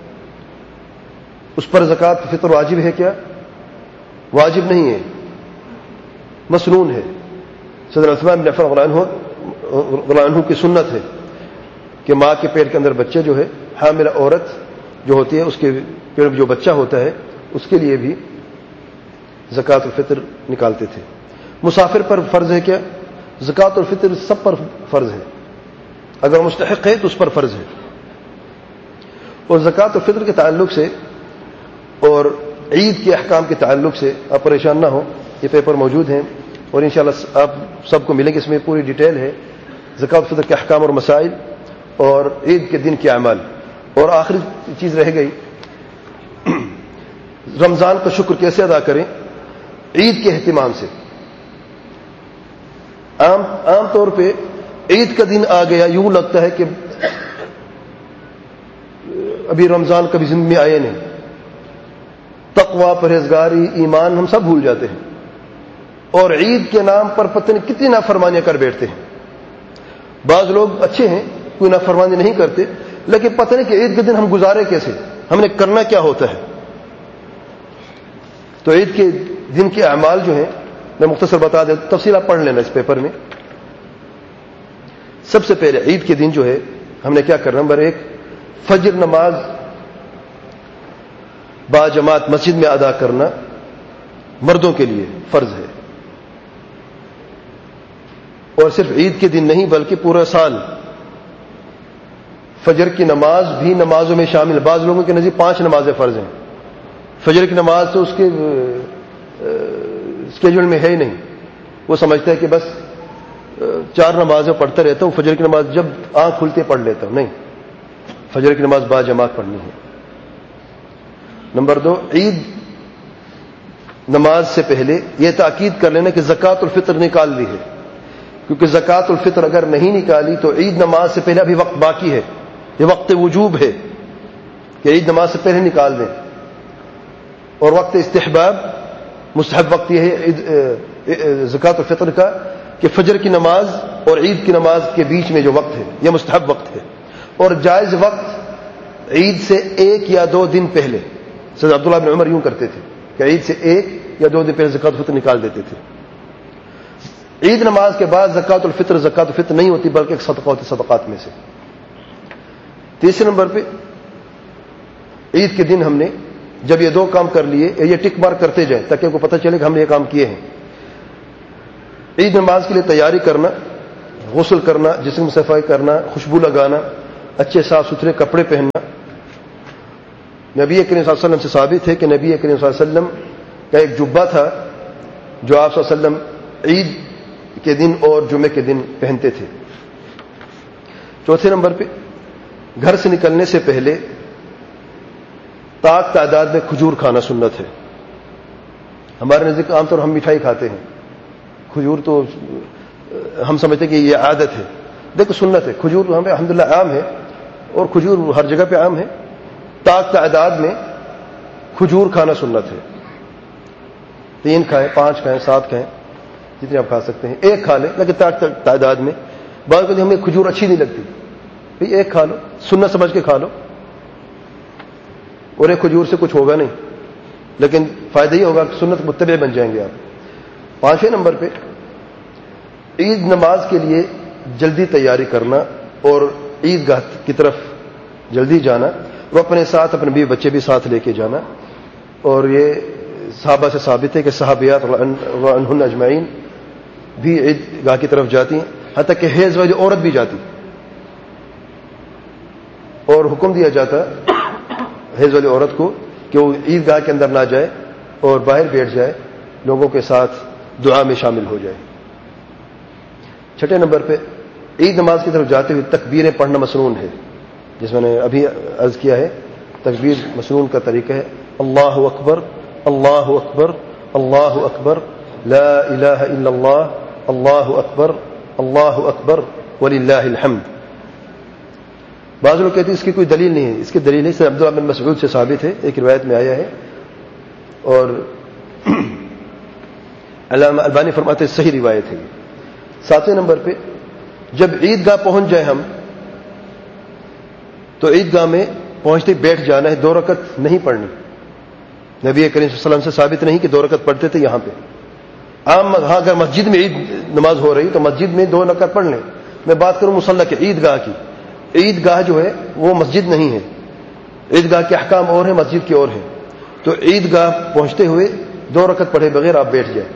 اس پر زکوٰۃ الفطر واجب ہے کیا؟ واجب نہیں ہے، مسنون ہے۔ سیدنا عثمان بن عفان رضی اللہ عنہ کی سنت ہے کہ ماں کے پیٹ کے اندر بچے جو ہے، حاملہ عورت جو ہوتی ہے اس کے پیٹ میں جو بچہ ہوتا ہے اس کے لیے بھی زکوٰۃ الفطر نکالتے تھے۔ مسافر پر فرض ہے کیا؟ زکوٰۃ الفطر سب پر فرض ہے، اگر مستحق ہے تو اس پر فرض ہے۔ اور زکوٰۃ الفطر کے تعلق سے اور عید کے احکام کے تعلق سے آپ پریشان نہ ہو، یہ پیپر موجود ہیں اور انشاءاللہ آپ سب کو ملیں گے، اس میں پوری ڈیٹیل ہے زکوٰۃ الفطر کے احکام اور مسائل اور عید کے دن کے اعمال۔ اور آخری چیز رہ گئی، رمضان کا شکر کیسے ادا کریں؟ عید کے اہتمام سے۔ عام عام طور پہ عید کا دن آ گیا، یوں لگتا ہے کہ ابھی رمضان کبھی زندگی میں آئے نہیں، تقوی، پرہیزگاری، ایمان ہم سب بھول جاتے ہیں، اور عید کے نام پر پتہ نہیں کتنی نافرمانیاں کر بیٹھتے ہیں۔ بعض لوگ اچھے ہیں، کوئی نافرمانی نہیں کرتے، لیکن پتہ نہیں کہ عید کے دن ہم گزارے کیسے، ہم نے کرنا کیا ہوتا ہے۔ تو عید کے دن کے اعمال جو ہیں میں مختصر بتا دیں، تفصیل آپ پڑھ لینا اس پیپر میں۔ سب سے پہلے عید کے دن جو ہے ہم نے کیا کرنا؟ نمبر ایک، فجر نماز با جماعت مسجد میں ادا کرنا مردوں کے لیے فرض ہے، اور صرف عید کے دن نہیں بلکہ پورا سال فجر کی نماز بھی نمازوں میں شامل۔ بعض لوگوں کے نزدیک پانچ نمازیں فرض ہیں، فجر کی نماز تو اس کے اسکیجول میں ہے ہی نہیں، وہ سمجھتا ہے کہ بس چار نمازیں پڑھتا رہتا ہوں، فجر کی نماز جب آنکھ کھلتی ہے پڑھ لیتا ہوں۔ نہیں، فجر کی نماز با جماعت پڑھنی ہے۔ نمبر دو، عید نماز سے پہلے یہ تاکید کر لینا کہ زکوٰۃ الفطر نکال لی ہے، کیونکہ زکوٰۃ الفطر اگر نہیں نکالی تو عید نماز سے پہلے ابھی وقت باقی ہے، یہ وقت وجوب ہے کہ عید نماز سے پہلے نکال دیں، اور وقت استحباب مستحب وقت یہ ہے زکوٰۃ الفطر کا کہ فجر کی نماز اور عید کی نماز کے بیچ میں جو وقت ہے یہ مستحب وقت ہے، اور جائز وقت عید سے ایک یا دو دن پہلے۔ سید عبداللہ بن عمر یوں کرتے تھے کہ عید سے ایک یا دو دن پہلے زکوٰۃ الفطر نکال دیتے تھے۔ عید نماز کے بعد زکوٰۃ الفطر زکوٰۃ الفطر نہیں ہوتی بلکہ ایک صدقہ ہوتی صدقات میں سے۔ تیسرے نمبر پہ عید کے دن ہم نے جب یہ دو کام کر لیے، یہ ٹک مارک کرتے جائیں تاکہ کو پتہ چلے کہ ہم نے یہ کام کیے ہیں۔ عید نماز کے لیے تیاری کرنا، غسل کرنا، جسم صفائی کرنا، خوشبو لگانا، اچھے صاف ستھرے کپڑے پہننا، نبی کریم صلی اللہ علیہ وسلم سے ثابت ہے کہ نبی کریم صلی اللہ علیہ وسلم کا ایک جبہ تھا جو آپ صلی اللہ علیہ وسلم عید کے دن اور جمعے کے دن پہنتے تھے. چوتھے نمبر پہ گھر سے نکلنے سے پہلے طاق تعداد میں کھجور کھانا سنت ہے. ہمارے نزدیک عام طور ہم مٹھائی کھاتے ہیں, کھجور تو ہم سمجھتے کہ یہ عادت ہے. دیکھو سنت ہے, کھجور ہمیں الحمدللہ عام ہے اور کھجور ہر جگہ پہ عام ہے. طاق تعداد میں کھجور کھانا سنت ہے. تین کھائیں, پانچ کھائیں, سات کھائیں, جتنے آپ کھا سکتے ہیں. ایک کھا لیں لیکن طاق تعداد میں. بعض اوقات ہمیں کھجور اچھی نہیں لگتی, بھئی ایک کھا لو, سنت سمجھ کے کھا لو, اور ایک کھجور سے کچھ ہوگا نہیں, لیکن فائدہ یہ ہوگا کہ سنت متبع بن جائیں گے آپ. پانچویں نمبر پہ عید نماز کے لیے جلدی تیاری کرنا اور عید گاہ کی طرف جلدی جانا, اور اپنے ساتھ اپنے بیوی بچے بھی ساتھ لے کے جانا. اور یہ صحابہ سے ثابت ہے کہ صحابیات عنہن اجمعین بھی عید گاہ کی طرف جاتی ہیں, حتیٰ کہ حیض والی عورت بھی جاتی, اور حکم دیا جاتا حیض والی عورت کو کہ وہ عید گاہ کے اندر نہ جائے اور باہر بیٹھ جائے, لوگوں کے ساتھ دعا میں شامل ہو جائے. چھٹے نمبر پہ عید نماز کی طرف جاتے ہوئے تکبیریں پڑھنا مسنون ہے, جس میں نے ابھی عرض کیا ہے. تکبیر مسنون کا طریقہ ہے اللہ اکبر, اللہ اکبر, اللہ اکبر, لا الہ الا اللہ, اللہ اکبر, اللہ اکبر وللہ الحمد. بعض لوگ کہتے ہیں اس کی کوئی دلیل نہیں ہے. اس کی دلیل نہیں, عبداللہ بن مسعود سے ثابت ہے, ایک روایت میں آیا ہے, اور علامہ البانی فرماتے ہیں صحیح روایت ہے. ساتویں نمبر پہ جب عید گاہ پہنچ جائے ہم تو عید گاہ میں پہنچتے بیٹھ جانا ہے, دو رکعت نہیں پڑھنی. نبی کریم صلی اللہ علیہ وسلم سے ثابت نہیں کہ دو رکعت پڑھتے تھے یہاں پہ. عام ہاں اگر مسجد میں عید نماز ہو رہی تو مسجد میں دو رکعت پڑھ لیں. میں بات کروں مصلی کی, عید گاہ کی. عید گاہ جو ہے وہ مسجد نہیں ہے, عید گاہ کے احکام اور ہیں, مسجد کے اور ہیں. تو عید گاہ پہنچتے ہوئے دو رکعت پڑھے بغیر آپ بیٹھ جائیں.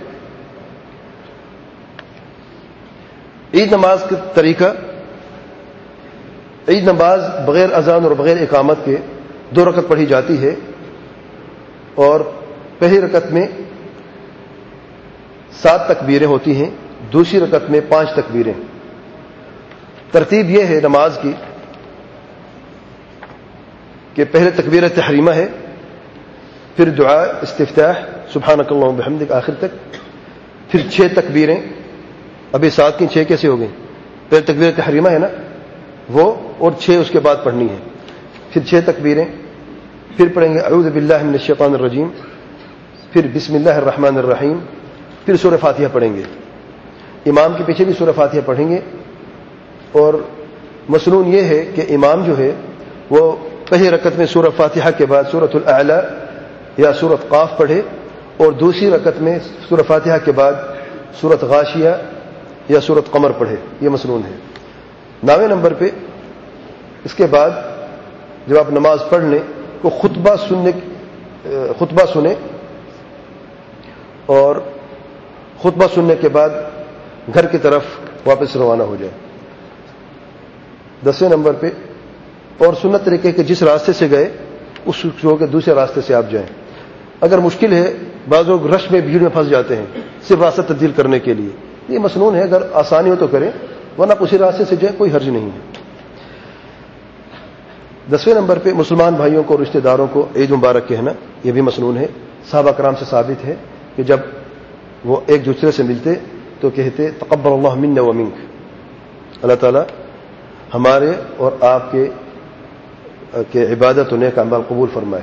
عید نماز کا طریقہ, عید نماز بغیر اذان اور بغیر اقامت کے دو رکعت پڑھی جاتی ہے, اور پہلی رکعت میں سات تکبیریں ہوتی ہیں, دوسری رکعت میں پانچ تکبیریں. ترتیب یہ ہے نماز کی کہ پہلے تکبیر تحریمہ ہے, پھر دعا استفتاح سبحانک اللہم وبحمدک آخر تک, پھر چھ تکبیریں. ابھی سات کی چھ کیسے ہو گئی؟ پہلے تکبیر تحریمہ ہے نا وہ, اور چھ اس کے بعد پڑھنی ہے. پھر چھ تکبیریں, پھر پڑھیں گے اعوذ باللہ من الشیطان الرجیم, پھر بسم اللہ الرحمن الرحیم, پھر سورہ فاتحہ پڑھیں گے. امام کے پیچھے بھی سورہ فاتحہ پڑھیں گے. اور مسنون یہ ہے کہ امام جو ہے وہ پہلی رکعت میں سورہ فاتحہ کے بعد سورۃ الاعلی یا سورۃ قاف پڑھے, اور دوسری رکعت میں سورہ فاتحہ کے بعد سورۃ غاشیہ یا سورۃ قمر پڑھے. یہ مسنون ہے. نویں نمبر پہ اس کے بعد جب آپ نماز پڑھ لیں تو خطبہ سننے خطبہ سنیں, اور خطبہ سننے کے بعد گھر کی طرف واپس روانہ ہو جائے. دسویں نمبر پہ اور سنت طریقے کہ جس راستے سے گئے اس چھوڑ کے دوسرے راستے سے آپ جائیں. اگر مشکل ہے, بعض لوگ رش میں بھیڑ میں پھنس جاتے ہیں صرف راستہ تبدیل کرنے کے لیے, یہ مسنون ہے. اگر آسانی ہو تو کریں, ورنہ اسی راستے سے جائیں, کوئی حرج نہیں ہے. دسویں نمبر پہ مسلمان بھائیوں کو رشتہ داروں کو عید مبارک کہنا, یہ بھی مسنون ہے. صحابہ کرام سے ثابت ہے کہ جب وہ ایک دوسرے سے ملتے تو کہتے تقبل اللہ منا و منک, اللہ تعالیٰ ہمارے اور آپ کے کہ عبادت و نیک اعمال قبول فرمائے.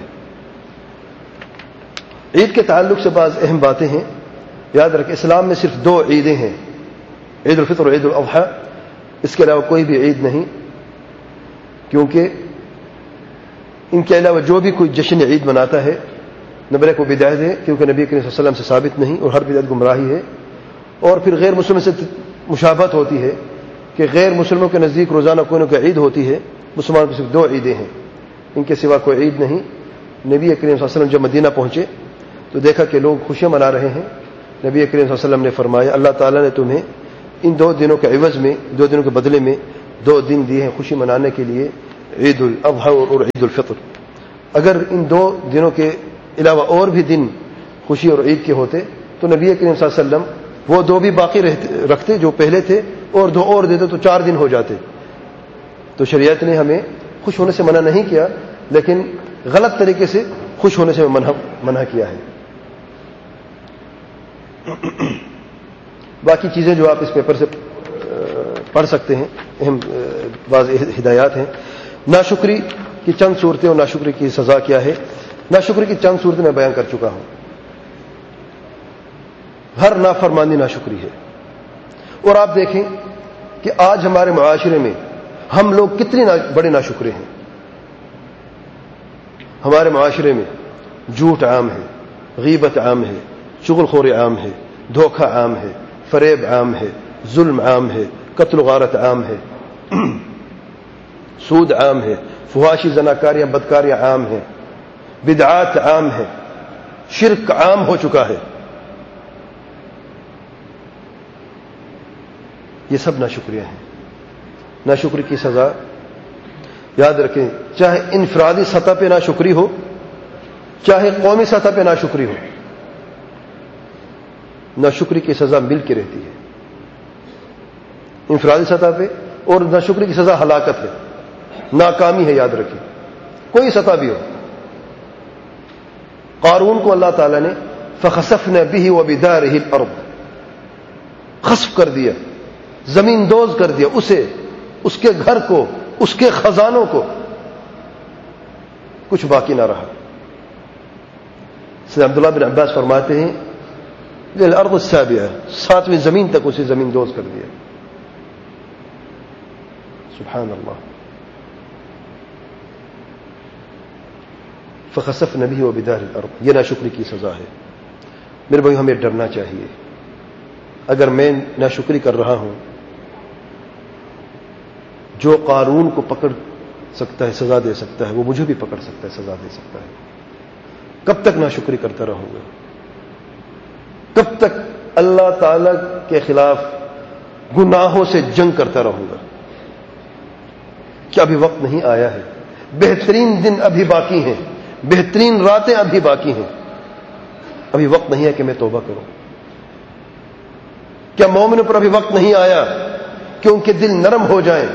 عید کے تعلق سے بعض اہم باتیں ہیں. یاد رکھیں اسلام میں صرف دو عیدیں ہیں, عید الفطر اور عید الاضحیٰ. اس کے علاوہ کوئی بھی عید نہیں, کیونکہ ان کے علاوہ جو بھی کوئی جشن عید مناتا ہے نمبر ایک وہ بدعت ہے, کیونکہ نبی کریم صلی اللہ علیہ وسلم سے ثابت نہیں, اور ہر بدعت گمراہی ہے. اور پھر غیر مسلم سے مشابہت ہوتی ہے کہ غیر مسلموں کے نزدیک روزانہ کوئی نہ کوئی عید ہوتی ہے, مسلمان کو صرف دو عیدیں ہیں, ان کے سوا کوئی عید نہیں. نبی کریم صلی اللہ علیہ وسلم جب مدینہ پہنچے تو دیکھا کہ لوگ خوشیاں منا رہے ہیں. نبی کریم صلی اللہ علیہ وسلم نے فرمایا اللہ تعالیٰ نے تمہیں ان دو دنوں کے عوض میں, دو دنوں کے بدلے میں دو دن دیے ہیں خوشی منانے کے لیے, عید الاضحیٰ اور عید الفطر. اگر ان دو دنوں کے علاوہ اور بھی دن خوشی اور عید کے ہوتے تو نبی کریم صلی اللہ علیہ وسلم وہ دو بھی باقی رکھتے جو پہلے تھے اور دو اور دیتے تو چار دن ہو جاتے. تو شریعت نے ہمیں خوش ہونے سے منع نہیں کیا, لیکن غلط طریقے سے خوش ہونے سے منع منع کیا ہے. باقی چیزیں جو آپ اس پیپر سے پڑھ سکتے ہیں, اہم بعض ہدایات ہیں. ناشکری کی چند صورتیں اور ناشکری کی سزا کیا ہے. ناشکری کی چند صورتیں میں بیان کر چکا ہوں. ہر نافرمانی ناشکری ہے. اور آپ دیکھیں کہ آج ہمارے معاشرے میں ہم لوگ کتنے بڑے ناشکرے ہیں. ہمارے معاشرے میں جھوٹ عام ہے, غیبت عام ہے, چغل خوری عام ہے, دھوکہ عام ہے, فریب عام ہے, ظلم عام ہے, قتل و غارت عام ہے, سود عام ہے, فحاشی زناکاریاں بدکاریاں عام ہیں, بدعات عام ہے, شرک عام ہو چکا ہے. یہ سب ناشکریاں ہیں. ناشکری کی سزا یاد رکھیں, چاہے انفرادی سطح پہ ناشکری ہو, چاہے قومی سطح پہ ناشکری ہو, ناشکری کی سزا مل کے رہتی ہے. انفرادی سطح پہ اور ناشکری کی سزا ہلاکت ہے, ناکامی ہے. یاد رکھیں کوئی سطح بھی ہو. قارون کو اللہ تعالیٰ نے فخسفنا به وبداره الارض, خسف کر دیا, زمین دوز کر دیا, اسے, اس کے گھر کو, اس کے خزانوں کو, کچھ باقی نہ رہا. سید عبداللہ بن عباس فرماتے ہیں الارض السابعہ, ساتویں زمین تک اسے زمین دوز کر دیا. سبحان اللہ. فخسفنا به وبداره الارض, یہ ناشکری کی سزا ہے. میرے بھائی ہمیں ڈرنا چاہیے. اگر میں ناشکری کر رہا ہوں, جو قارون کو پکڑ سکتا ہے, سزا دے سکتا ہے, وہ مجھے بھی پکڑ سکتا ہے, سزا دے سکتا ہے. کب تک ناشکری کرتا رہوں گا؟ کب تک اللہ تعالی کے خلاف گناہوں سے جنگ کرتا رہوں گا؟ کیا ابھی وقت نہیں آیا ہے؟ بہترین دن ابھی باقی ہیں, بہترین راتیں ابھی باقی ہیں. ابھی وقت نہیں ہے کہ میں توبہ کروں؟ کیا مومنوں پر ابھی وقت نہیں آیا کہ ان کے دل نرم ہو جائیں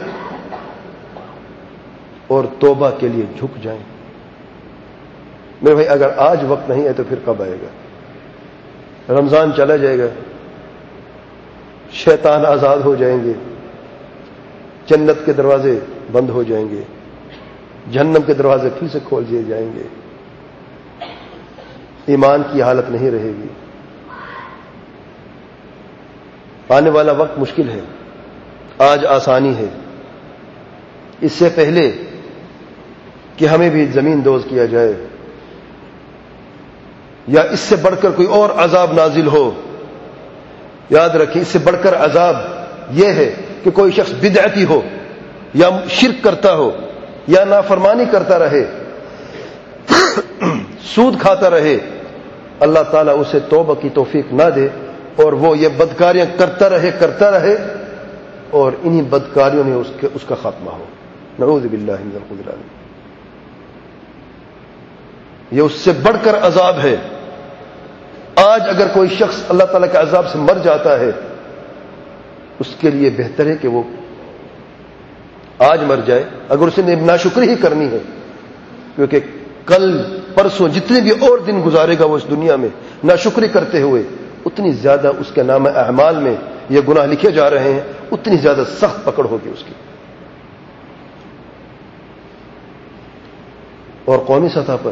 اور توبہ کے لیے جھک جائیں؟ میرے بھائی اگر آج وقت نہیں ہے تو پھر کب آئے گا؟ رمضان چلا جائے گا, شیطان آزاد ہو جائیں گے, جنت کے دروازے بند ہو جائیں گے, جہنم کے دروازے پھر سے کھول دیے جائیں گے, ایمان کی حالت نہیں رہے گی. آنے والا وقت مشکل ہے, آج آسانی ہے. اس سے پہلے کہ ہمیں بھی زمین دوز کیا جائے یا اس سے بڑھ کر کوئی اور عذاب نازل ہو, یاد رکھیں اس سے بڑھ کر عذاب یہ ہے کہ کوئی شخص بدعتی ہو یا شرک کرتا ہو یا نافرمانی کرتا رہے, سود کھاتا رہے, اللہ تعالیٰ اسے توبہ کی توفیق نہ دے اور وہ یہ بدکاریاں کرتا رہے کرتا رہے اور انہی بدکاریوں میں اس, کے اس کا خاتمہ ہو. نعوذ باللہ من الخذلان. یہ اس سے بڑھ کر عذاب ہے. آج اگر کوئی شخص اللہ تعالیٰ کے عذاب سے مر جاتا ہے, اس کے لیے بہتر ہے کہ وہ آج مر جائے اگر اسے ناشکری ہی کرنی ہے, کیونکہ کل پرسوں جتنے بھی اور دن گزارے گا وہ اس دنیا میں ناشکری کرتے ہوئے, اتنی زیادہ اس کے نام اعمال میں یہ گناہ لکھے جا رہے ہیں, اتنی زیادہ سخت پکڑ ہوگی اس کی. اور قومی سطح پر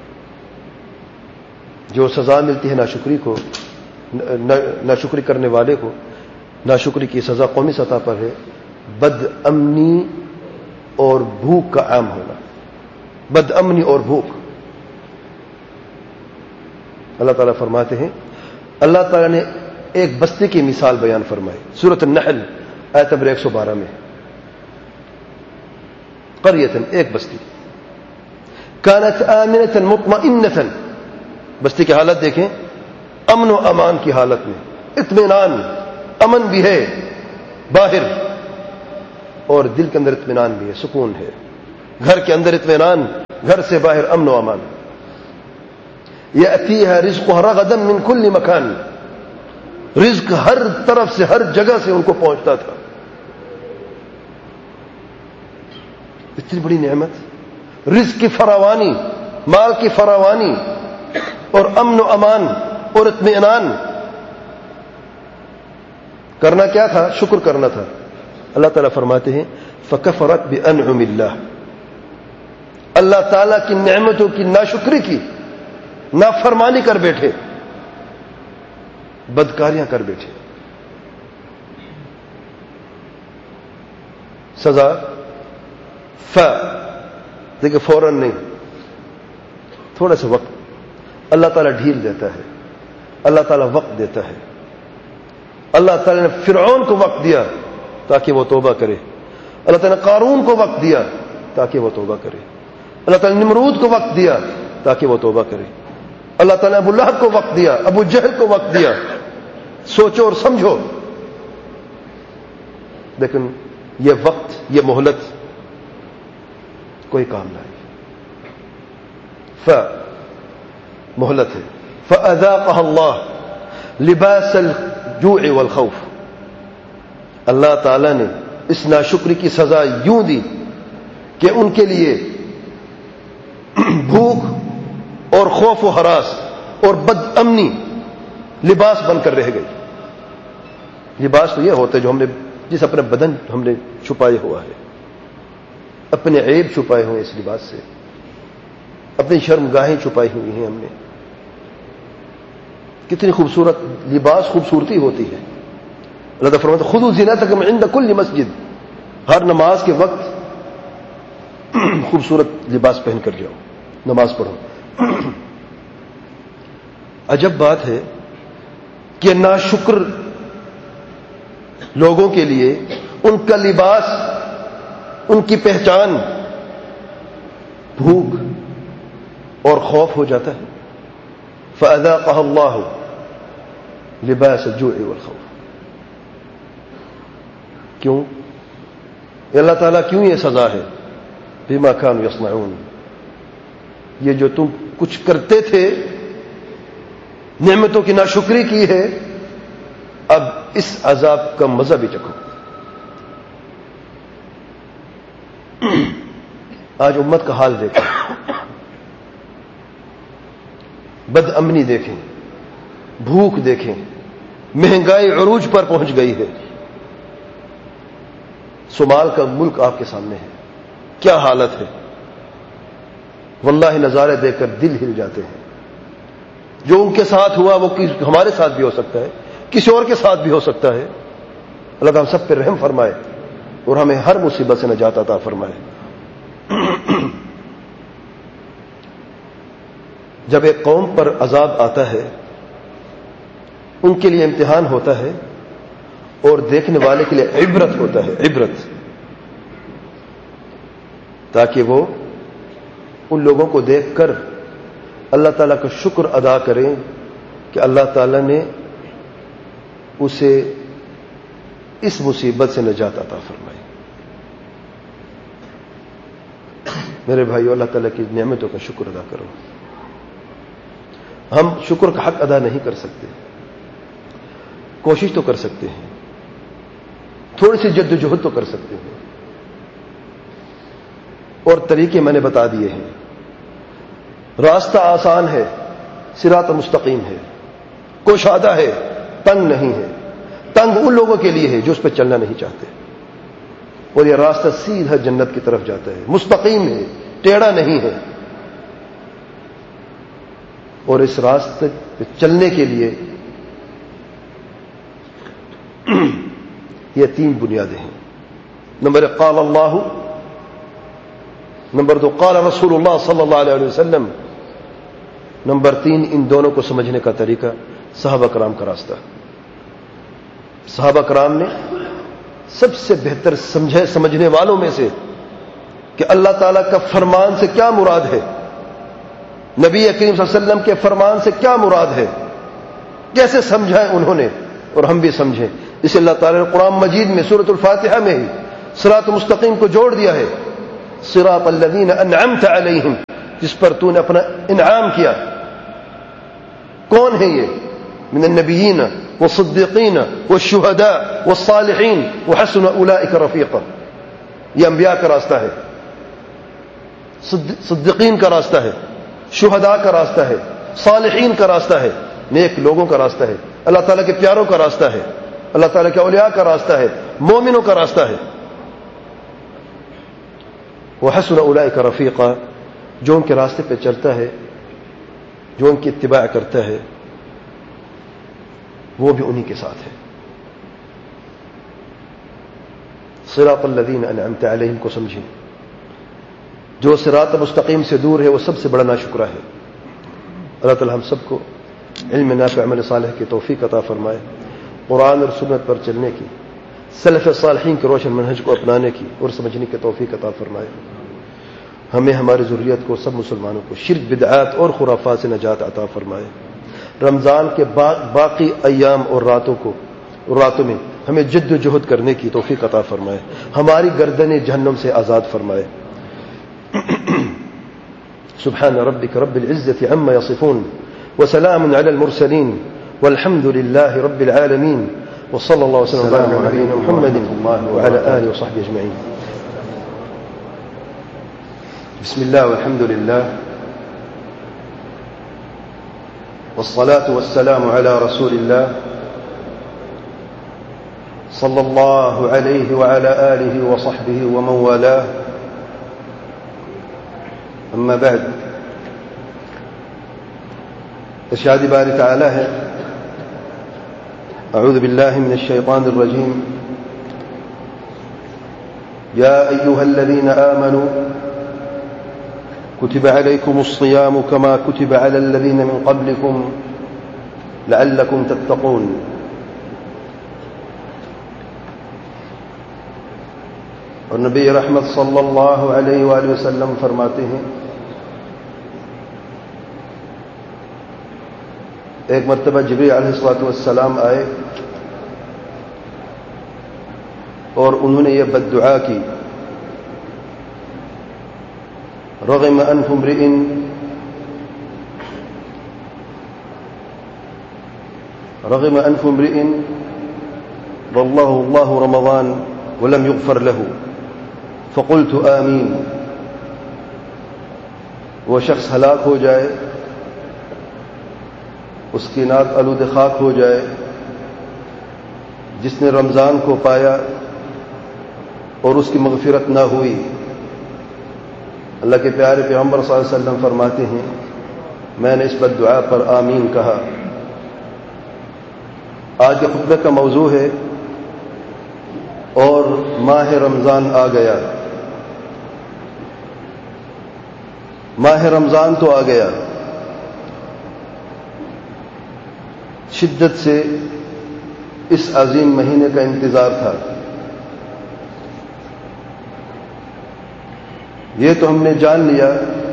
جو سزا ملتی ہے ناشکری کو, ناشکری کرنے والے کو, ناشکری کی سزا قومی سطح پر ہے بد امنی اور بھوک کا عام ہونا. بد امنی اور بھوک. اللہ تعالیٰ فرماتے ہیں, اللہ تعالیٰ نے ایک بستی کی مثال بیان فرمائی سورۃ النحل آیت نمبر ایک سو بارہ میں. قریۃ, ایک بستی, کانت آمنۃ مطمئنۃ, بستی کی حالت دیکھیں, امن و امان کی حالت میں, اطمینان, امن بھی ہے باہر اور دل کے اندر اطمینان بھی ہے, سکون ہے. گھر کے اندر اطمینان, گھر سے باہر امن و امان. یأتیہا رزقہا رغدا من کل مکان، رزق ہر طرف سے ہر جگہ سے ان کو پہنچتا تھا. اتنی بڑی نعمت، رزق کی فراوانی، مال کی فراوانی اور امن و امان اور اطمینان. کرنا کیا تھا؟ شکر کرنا تھا. اللہ تعالیٰ فرماتے ہیں فکفرت بانعم اللہ، اللہ تعالیٰ کی نعمتوں کی ناشکری کی، نافرمانی کر بیٹھے، بدکاریاں کر بیٹھے. سزا ف دیکھیں فوراً نہیں، تھوڑا سا وقت اللہ تعالیٰ ڈھیل دیتا ہے، اللہ تعالیٰ وقت دیتا ہے. اللہ تعالیٰ نے فرعون کو وقت دیا تاکہ وہ توبہ کرے، اللہ تعالیٰ نے قارون کو وقت دیا تاکہ وہ توبہ کرے، اللہ تعالیٰ نے نمرود کو وقت دیا تاکہ وہ توبہ کرے، اللہ تعالیٰ نے ابو لہب کو وقت دیا، ابو جہل کو وقت دیا. سوچو اور سمجھو. لیکن یہ وقت، یہ مہلت کوئی کام نہیں. ف مہلت ہے. فأذاقها اللہ لباس الجوع والخوف، اللہ تعالی نے اس ناشکری کی سزا یوں دی کہ ان کے لیے بھوک اور خوف و ہراس اور بد امنی لباس بن کر رہ گئی. لباس تو یہ ہوتا ہے جو ہم نے جس اپنے بدن ہم نے چھپائے ہوا ہے، اپنے عیب چھپائے ہوئے اس لباس سے، اپنی شرم گاہیں چھپائی ہوئی ہیں ہم نے. کتنی خوبصورت لباس خوبصورتی ہوتی ہے. اللہ تعالیٰ فرماتا ہے خذوا زینتکم عند کل مسجد، ہر نماز کے وقت خوبصورت لباس پہن کر جاؤ، نماز پڑھو. عجب بات ہے کہ ناشکر لوگوں کے لیے ان کا لباس، ان کی پہچان بھوک اور خوف ہو جاتا ہے. فأذاقها اللہ لباس الجوع والخوف. کیوں؟ اللہ تعالیٰ کیوں یہ سزا ہے؟ بما كانوا يصنعون، یہ جو تم کچھ کرتے تھے، نعمتوں کی ناشکری کی ہے، اب اس عذاب کا مزہ بھی چکھو. آج امت کا حال دیکھیں، بد امنی دیکھیں، بھوک دیکھیں، مہنگائی عروج پر پہنچ گئی ہے. صومال کا ملک آپ کے سامنے ہے، کیا حالت ہے. واللہ نظارے دیکھ کر دل ہل جاتے ہیں. جو ان کے ساتھ ہوا وہ ہمارے ساتھ بھی ہو سکتا ہے، کسی اور کے ساتھ بھی ہو سکتا ہے. اللہ تعالیٰ ہم سب پہ رحم فرمائے اور ہمیں ہر مصیبت سے نجات عطا فرمائے. جب ایک قوم پر عذاب آتا ہے، ان کے لیے امتحان ہوتا ہے اور دیکھنے والے کے لیے عبرت ہوتا ہے، عبرت، تاکہ وہ ان لوگوں کو دیکھ کر اللہ تعالیٰ کا شکر ادا کریں کہ اللہ تعالیٰ نے اسے اس مصیبت سے نجات عطا فرمائی. میرے بھائیو، اللہ تعالیٰ کی نعمتوں کا شکر ادا کرو. ہم شکر کا حق ادا نہیں کر سکتے، کوشش تو کر سکتے ہیں، تھوڑی سی جد و جہد تو کر سکتے ہیں، اور طریقے میں نے بتا دیے ہیں. راستہ آسان ہے، صراط مستقیم ہے، کوشادہ ہے، تنگ نہیں ہے. تنگ ان لوگوں کے لیے ہے جو اس پہ چلنا نہیں چاہتے، اور یہ راستہ سیدھا جنت کی طرف جاتا ہے، مستقیم ہے، ٹیڑھا نہیں ہے. اور اس راستے پہ چلنے کے لیے یہ تین بنیادیں ہیں. نمبر ایک قال اللہ، نمبر دو قال رسول اللہ صلی اللہ علیہ وسلم، نمبر تین ان دونوں کو سمجھنے کا طریقہ صحابہ کرام کا راستہ. صحابہ کرام نے سب سے بہتر سمجھے سمجھنے والوں میں سے کہ اللہ تعالیٰ کا فرمان سے کیا مراد ہے، نبی کریم صلی اللہ علیہ وسلم کے فرمان سے کیا مراد ہے، کیسے سمجھا ہے انہوں نے، اور ہم بھی سمجھیں. اسے اللہ تعالیٰ نے قرآن مجید میں سورۃ الفاتحہ میں ہی صراط مستقیم کو جوڑ دیا ہے. صراط الذین انعمت علیہم جس پر تو نے اپنا انعام کیا. کون ہے یہ؟ من النبیین والصدیقین والشہداء والصالحین وحسن اولئک رفیقا. یہ انبیاء کا راستہ ہے، صدیقین کا راستہ ہے، شہداء کا راستہ ہے، صالحین کا راستہ ہے، نیک لوگوں کا راستہ ہے، اللہ تعالیٰ کے پیاروں کا راستہ ہے، اللہ تعالیٰ کے اولیاء کا راستہ ہے، مومنوں کا راستہ ہے. وحسن اولئک رفیقا. جو ان کے راستے پہ چلتا ہے، جو ان کی اتباع کرتا ہے، وہ بھی انہی کے ساتھ ہے. صراط الذین انعمت علیہم کو سمجھیں. جو صراط مستقیم سے دور ہے وہ سب سے بڑا ناشکرہ ہے. اللہ تعالی ہم سب کو علم نافع عمل صالح کی توفیق عطا فرمائے، قرآن اور سنت پر چلنے کی، سلف صالحین کے روشن منہج کو اپنانے کی اور سمجھنے کی توفیق عطا فرمائے. ہمیں ہماری ذریت کو، سب مسلمانوں کو شرک، بدعات اور خرافات سے نجات عطا فرمائے. رمضان کے بعد باقی ایام اور راتوں کو راتوں میں ہمیں جد و جہد کرنے کی توفیق عطا فرمائے. ہماری گردنیں جہنم سے آزاد فرمائے. سبحان ربک رب العزة عما يصفون وسلام على المرسلين والحمد لله رب العالمين وصلى الله وسلم على نبينا محمد وعلى آله وصحبه أجمعين. بسم الله والحمد لله والصلاة والسلام على رسول الله صلى الله عليه وعلى آله وصحبه ومن والاه. أما بعد، ارشاد باری تعالی ہے: أعوذ بالله من الشيطان الرجيم. يا أيها الذين آمنوا كتب عليكم الصيام كما كتب على الذين من قبلكم لعلكم تتقون. اور نبی رحمت صلی اللہ علیہ وآلہ وسلم فرماتے ہیں: ایک مرتبہ جبریل علیہ الصلوۃ والسلام آئے اور انہوں نے یہ بد دعا کی: رغم انف امرئ رغم انف امرئ والله الله رمضان ولم يغفر له فقلت آمین. وہ شخص ہلاک ہو جائے، اس کی ناک آلود خاک ہو جائے جس نے رمضان کو پایا اور اس کی مغفرت نہ ہوئی. اللہ کے پیارے پیغمبر صلی اللہ علیہ وسلم فرماتے ہیں: میں نے اس بد دعا پر آمین کہا. آج کے خطبے کا موضوع ہے اور ماہ رمضان آ گیا. ماہ رمضان تو آ گیا. شدت سے اس عظیم مہینے کا انتظار تھا. یہ تو ہم نے جان لیا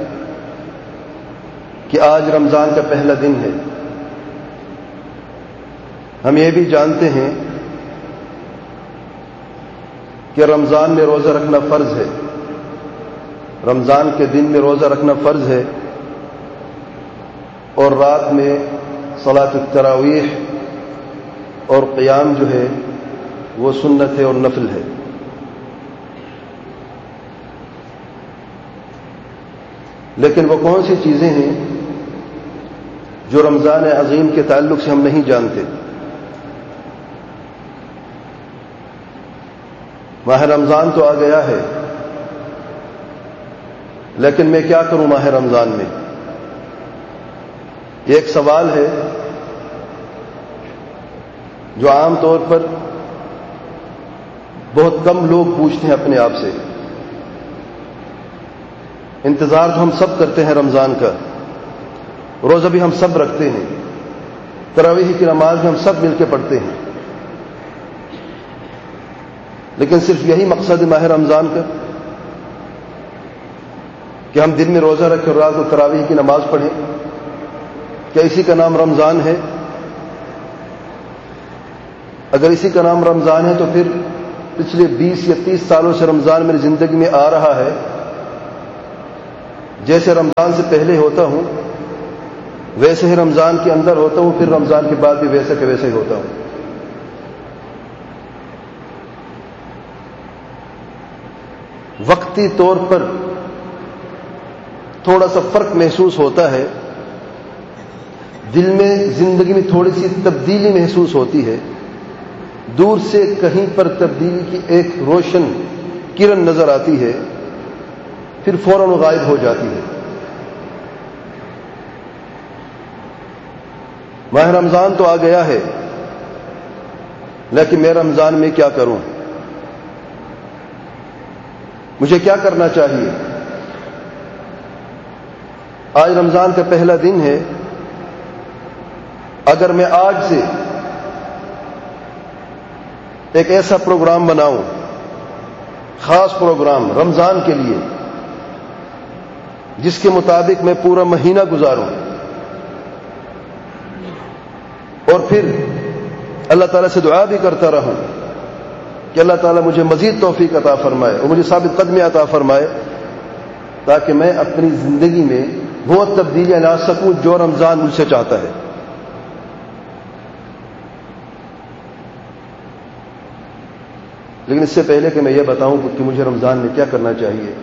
کہ آج رمضان کا پہلا دن ہے. ہم یہ بھی جانتے ہیں کہ رمضان میں روزہ رکھنا فرض ہے. رمضان کے دن میں روزہ رکھنا فرض ہے اور رات میں صلاۃ التراویح اور قیام جو ہے وہ سنت ہے اور نفل ہے. لیکن وہ کون سی چیزیں ہیں جو رمضان عظیم کے تعلق سے ہم نہیں جانتے؟ ماہ رمضان تو آ گیا ہے، لیکن میں کیا کروں ماہ رمضان میں؟ یہ ایک سوال ہے جو عام طور پر بہت کم لوگ پوچھتے ہیں اپنے آپ سے. انتظار تو ہم سب کرتے ہیں رمضان کا، روزہ بھی ہم سب رکھتے ہیں، تراویح کی نماز بھی ہم سب مل کے پڑھتے ہیں، لیکن صرف یہی مقصد ہے ماہ رمضان کا کہ ہم دن میں روزہ رکھیں اور رات کو تراویح کی نماز پڑھیں؟ کیا اسی کا نام رمضان ہے؟ اگر اسی کا نام رمضان ہے تو پھر پچھلے بیس یا تیس سالوں سے رمضان میری زندگی میں آ رہا ہے، جیسے رمضان سے پہلے ہوتا ہوں ویسے ہی رمضان کے اندر ہوتا ہوں، پھر رمضان کے بعد بھی ویسے کہ ویسے ہی ہوتا ہوں۔ وقتی طور پر تھوڑا سا فرق محسوس ہوتا ہے، دل میں زندگی میں تھوڑی سی تبدیلی محسوس ہوتی ہے، دور سے کہیں پر تبدیلی کی ایک روشن کرن نظر آتی ہے، پھر فوراً غائب ہو جاتی ہے۔ ماہ رمضان تو آ گیا ہے، لیکن میں رمضان میں کیا کروں؟ مجھے کیا کرنا چاہیے؟ آج رمضان کا پہلا دن ہے، اگر میں آج سے ایک ایسا پروگرام بناؤں، خاص پروگرام رمضان کے لیے، جس کے مطابق میں پورا مہینہ گزاروں، اور پھر اللہ تعالیٰ سے دعا بھی کرتا رہوں کہ اللہ تعالیٰ مجھے مزید توفیق عطا فرمائے اور مجھے ثابت قدمی عطا فرمائے، تاکہ میں اپنی زندگی میں وہ تبدیلیاں لا سکوں جو رمضان مجھ سے چاہتا ہے۔ لیکن اس سے پہلے کہ میں یہ بتاؤں کہ مجھے رمضان میں کیا کرنا چاہیے،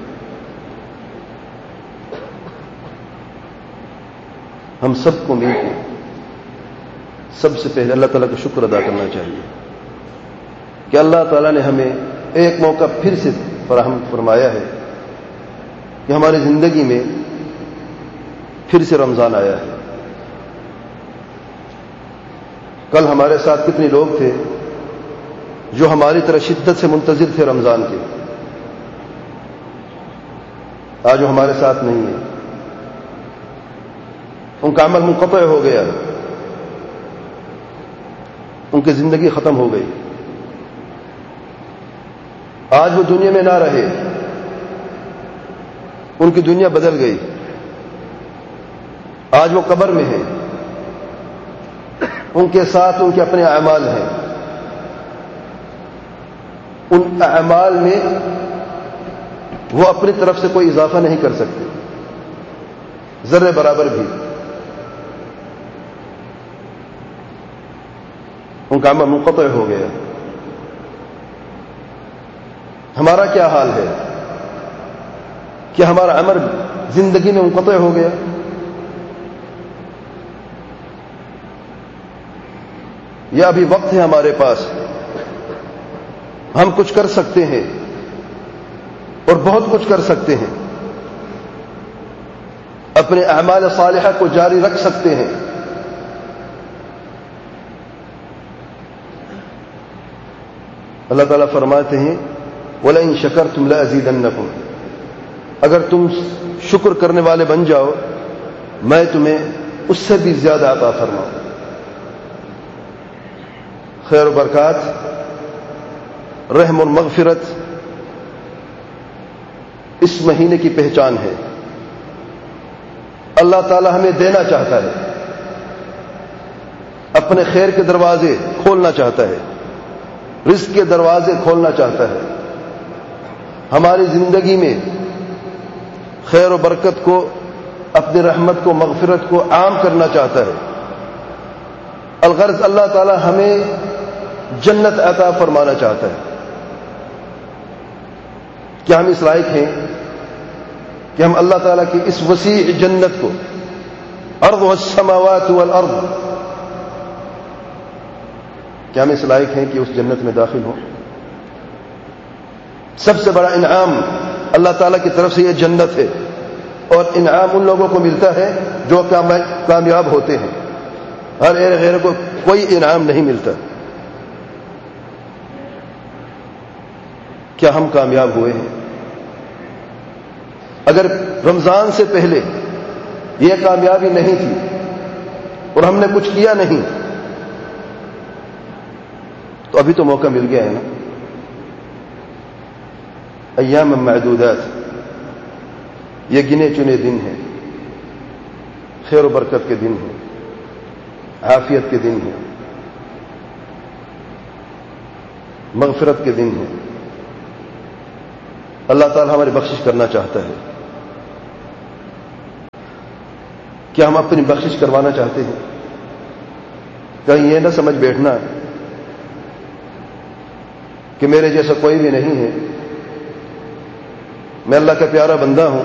ہم سب کو مل کے سب سے پہلے اللہ تعالیٰ کا شکر ادا کرنا چاہیے کہ اللہ تعالیٰ نے ہمیں ایک موقع پھر سے فراہم فرمایا ہے کہ ہماری زندگی میں پھر سے رمضان آیا ہے۔ کل ہمارے ساتھ کتنے لوگ تھے جو ہماری طرح شدت سے منتظر تھے رمضان کے، آج وہ ہمارے ساتھ نہیں ہے، ان کا عمل منقطع ہو گیا، ان کی زندگی ختم ہو گئی، آج وہ دنیا میں نہ رہے، ان کی دنیا بدل گئی، آج وہ قبر میں ہیں، ان کے ساتھ ان کے اپنے اعمال ہیں، ان اعمال میں وہ اپنی طرف سے کوئی اضافہ نہیں کر سکتے، ذرے برابر بھی، ان کا عمل منقطع ہو گیا۔ ہمارا کیا حال ہے؟ کہ ہمارا عمل زندگی میں منقطع ہو گیا؟ یا ابھی وقت ہے ہمارے پاس، ہم کچھ کر سکتے ہیں اور بہت کچھ کر سکتے ہیں، اپنے اعمال صالحہ کو جاری رکھ سکتے ہیں۔ اللہ تعالیٰ فرماتے ہیں وَلَئِن شَكَرْتُمْ لَأَزِيدَنَّكُمْ، اگر تم شکر کرنے والے بن جاؤ میں تمہیں اس سے بھی زیادہ عطا فرماؤں۔ خیر و برکات، رحم اور مغفرت اس مہینے کی پہچان ہے۔ اللہ تعالیٰ ہمیں دینا چاہتا ہے، اپنے خیر کے دروازے کھولنا چاہتا ہے، رزق کے دروازے کھولنا چاہتا ہے، ہماری زندگی میں خیر و برکت کو، اپنی رحمت کو، مغفرت کو عام کرنا چاہتا ہے۔ الغرض اللہ تعالیٰ ہمیں جنت عطا فرمانا چاہتا ہے۔ کیا ہم اس لائق ہیں کہ ہم اللہ تعالیٰ کی اس وسیع جنت کو، ارضها السماوات والارض، کیا ہم اس لائق ہیں کہ اس جنت میں داخل ہوں؟ سب سے بڑا انعام اللہ تعالیٰ کی طرف سے یہ جنت ہے، اور انعام ان لوگوں کو ملتا ہے جو کامیاب ہوتے ہیں، ہر ایک غیر کو کوئی انعام نہیں ملتا۔ کیا ہم کامیاب ہوئے ہیں؟ اگر رمضان سے پہلے یہ کامیابی نہیں تھی اور ہم نے کچھ کیا نہیں تو ابھی تو موقع مل گیا ہے نا۔ ایام معدودات، یہ گنے چنے دن ہیں، خیر و برکت کے دن ہیں، عافیت کے دن ہیں، مغفرت کے دن ہیں۔ اللہ تعالی ہماری بخشش کرنا چاہتا ہے۔ کیا ہم اپنی بخشش کروانا چاہتے ہیں؟ کہیں یہ نہ سمجھ بیٹھنا کہ میرے جیسا کوئی بھی نہیں ہے، میں اللہ کا پیارا بندہ ہوں،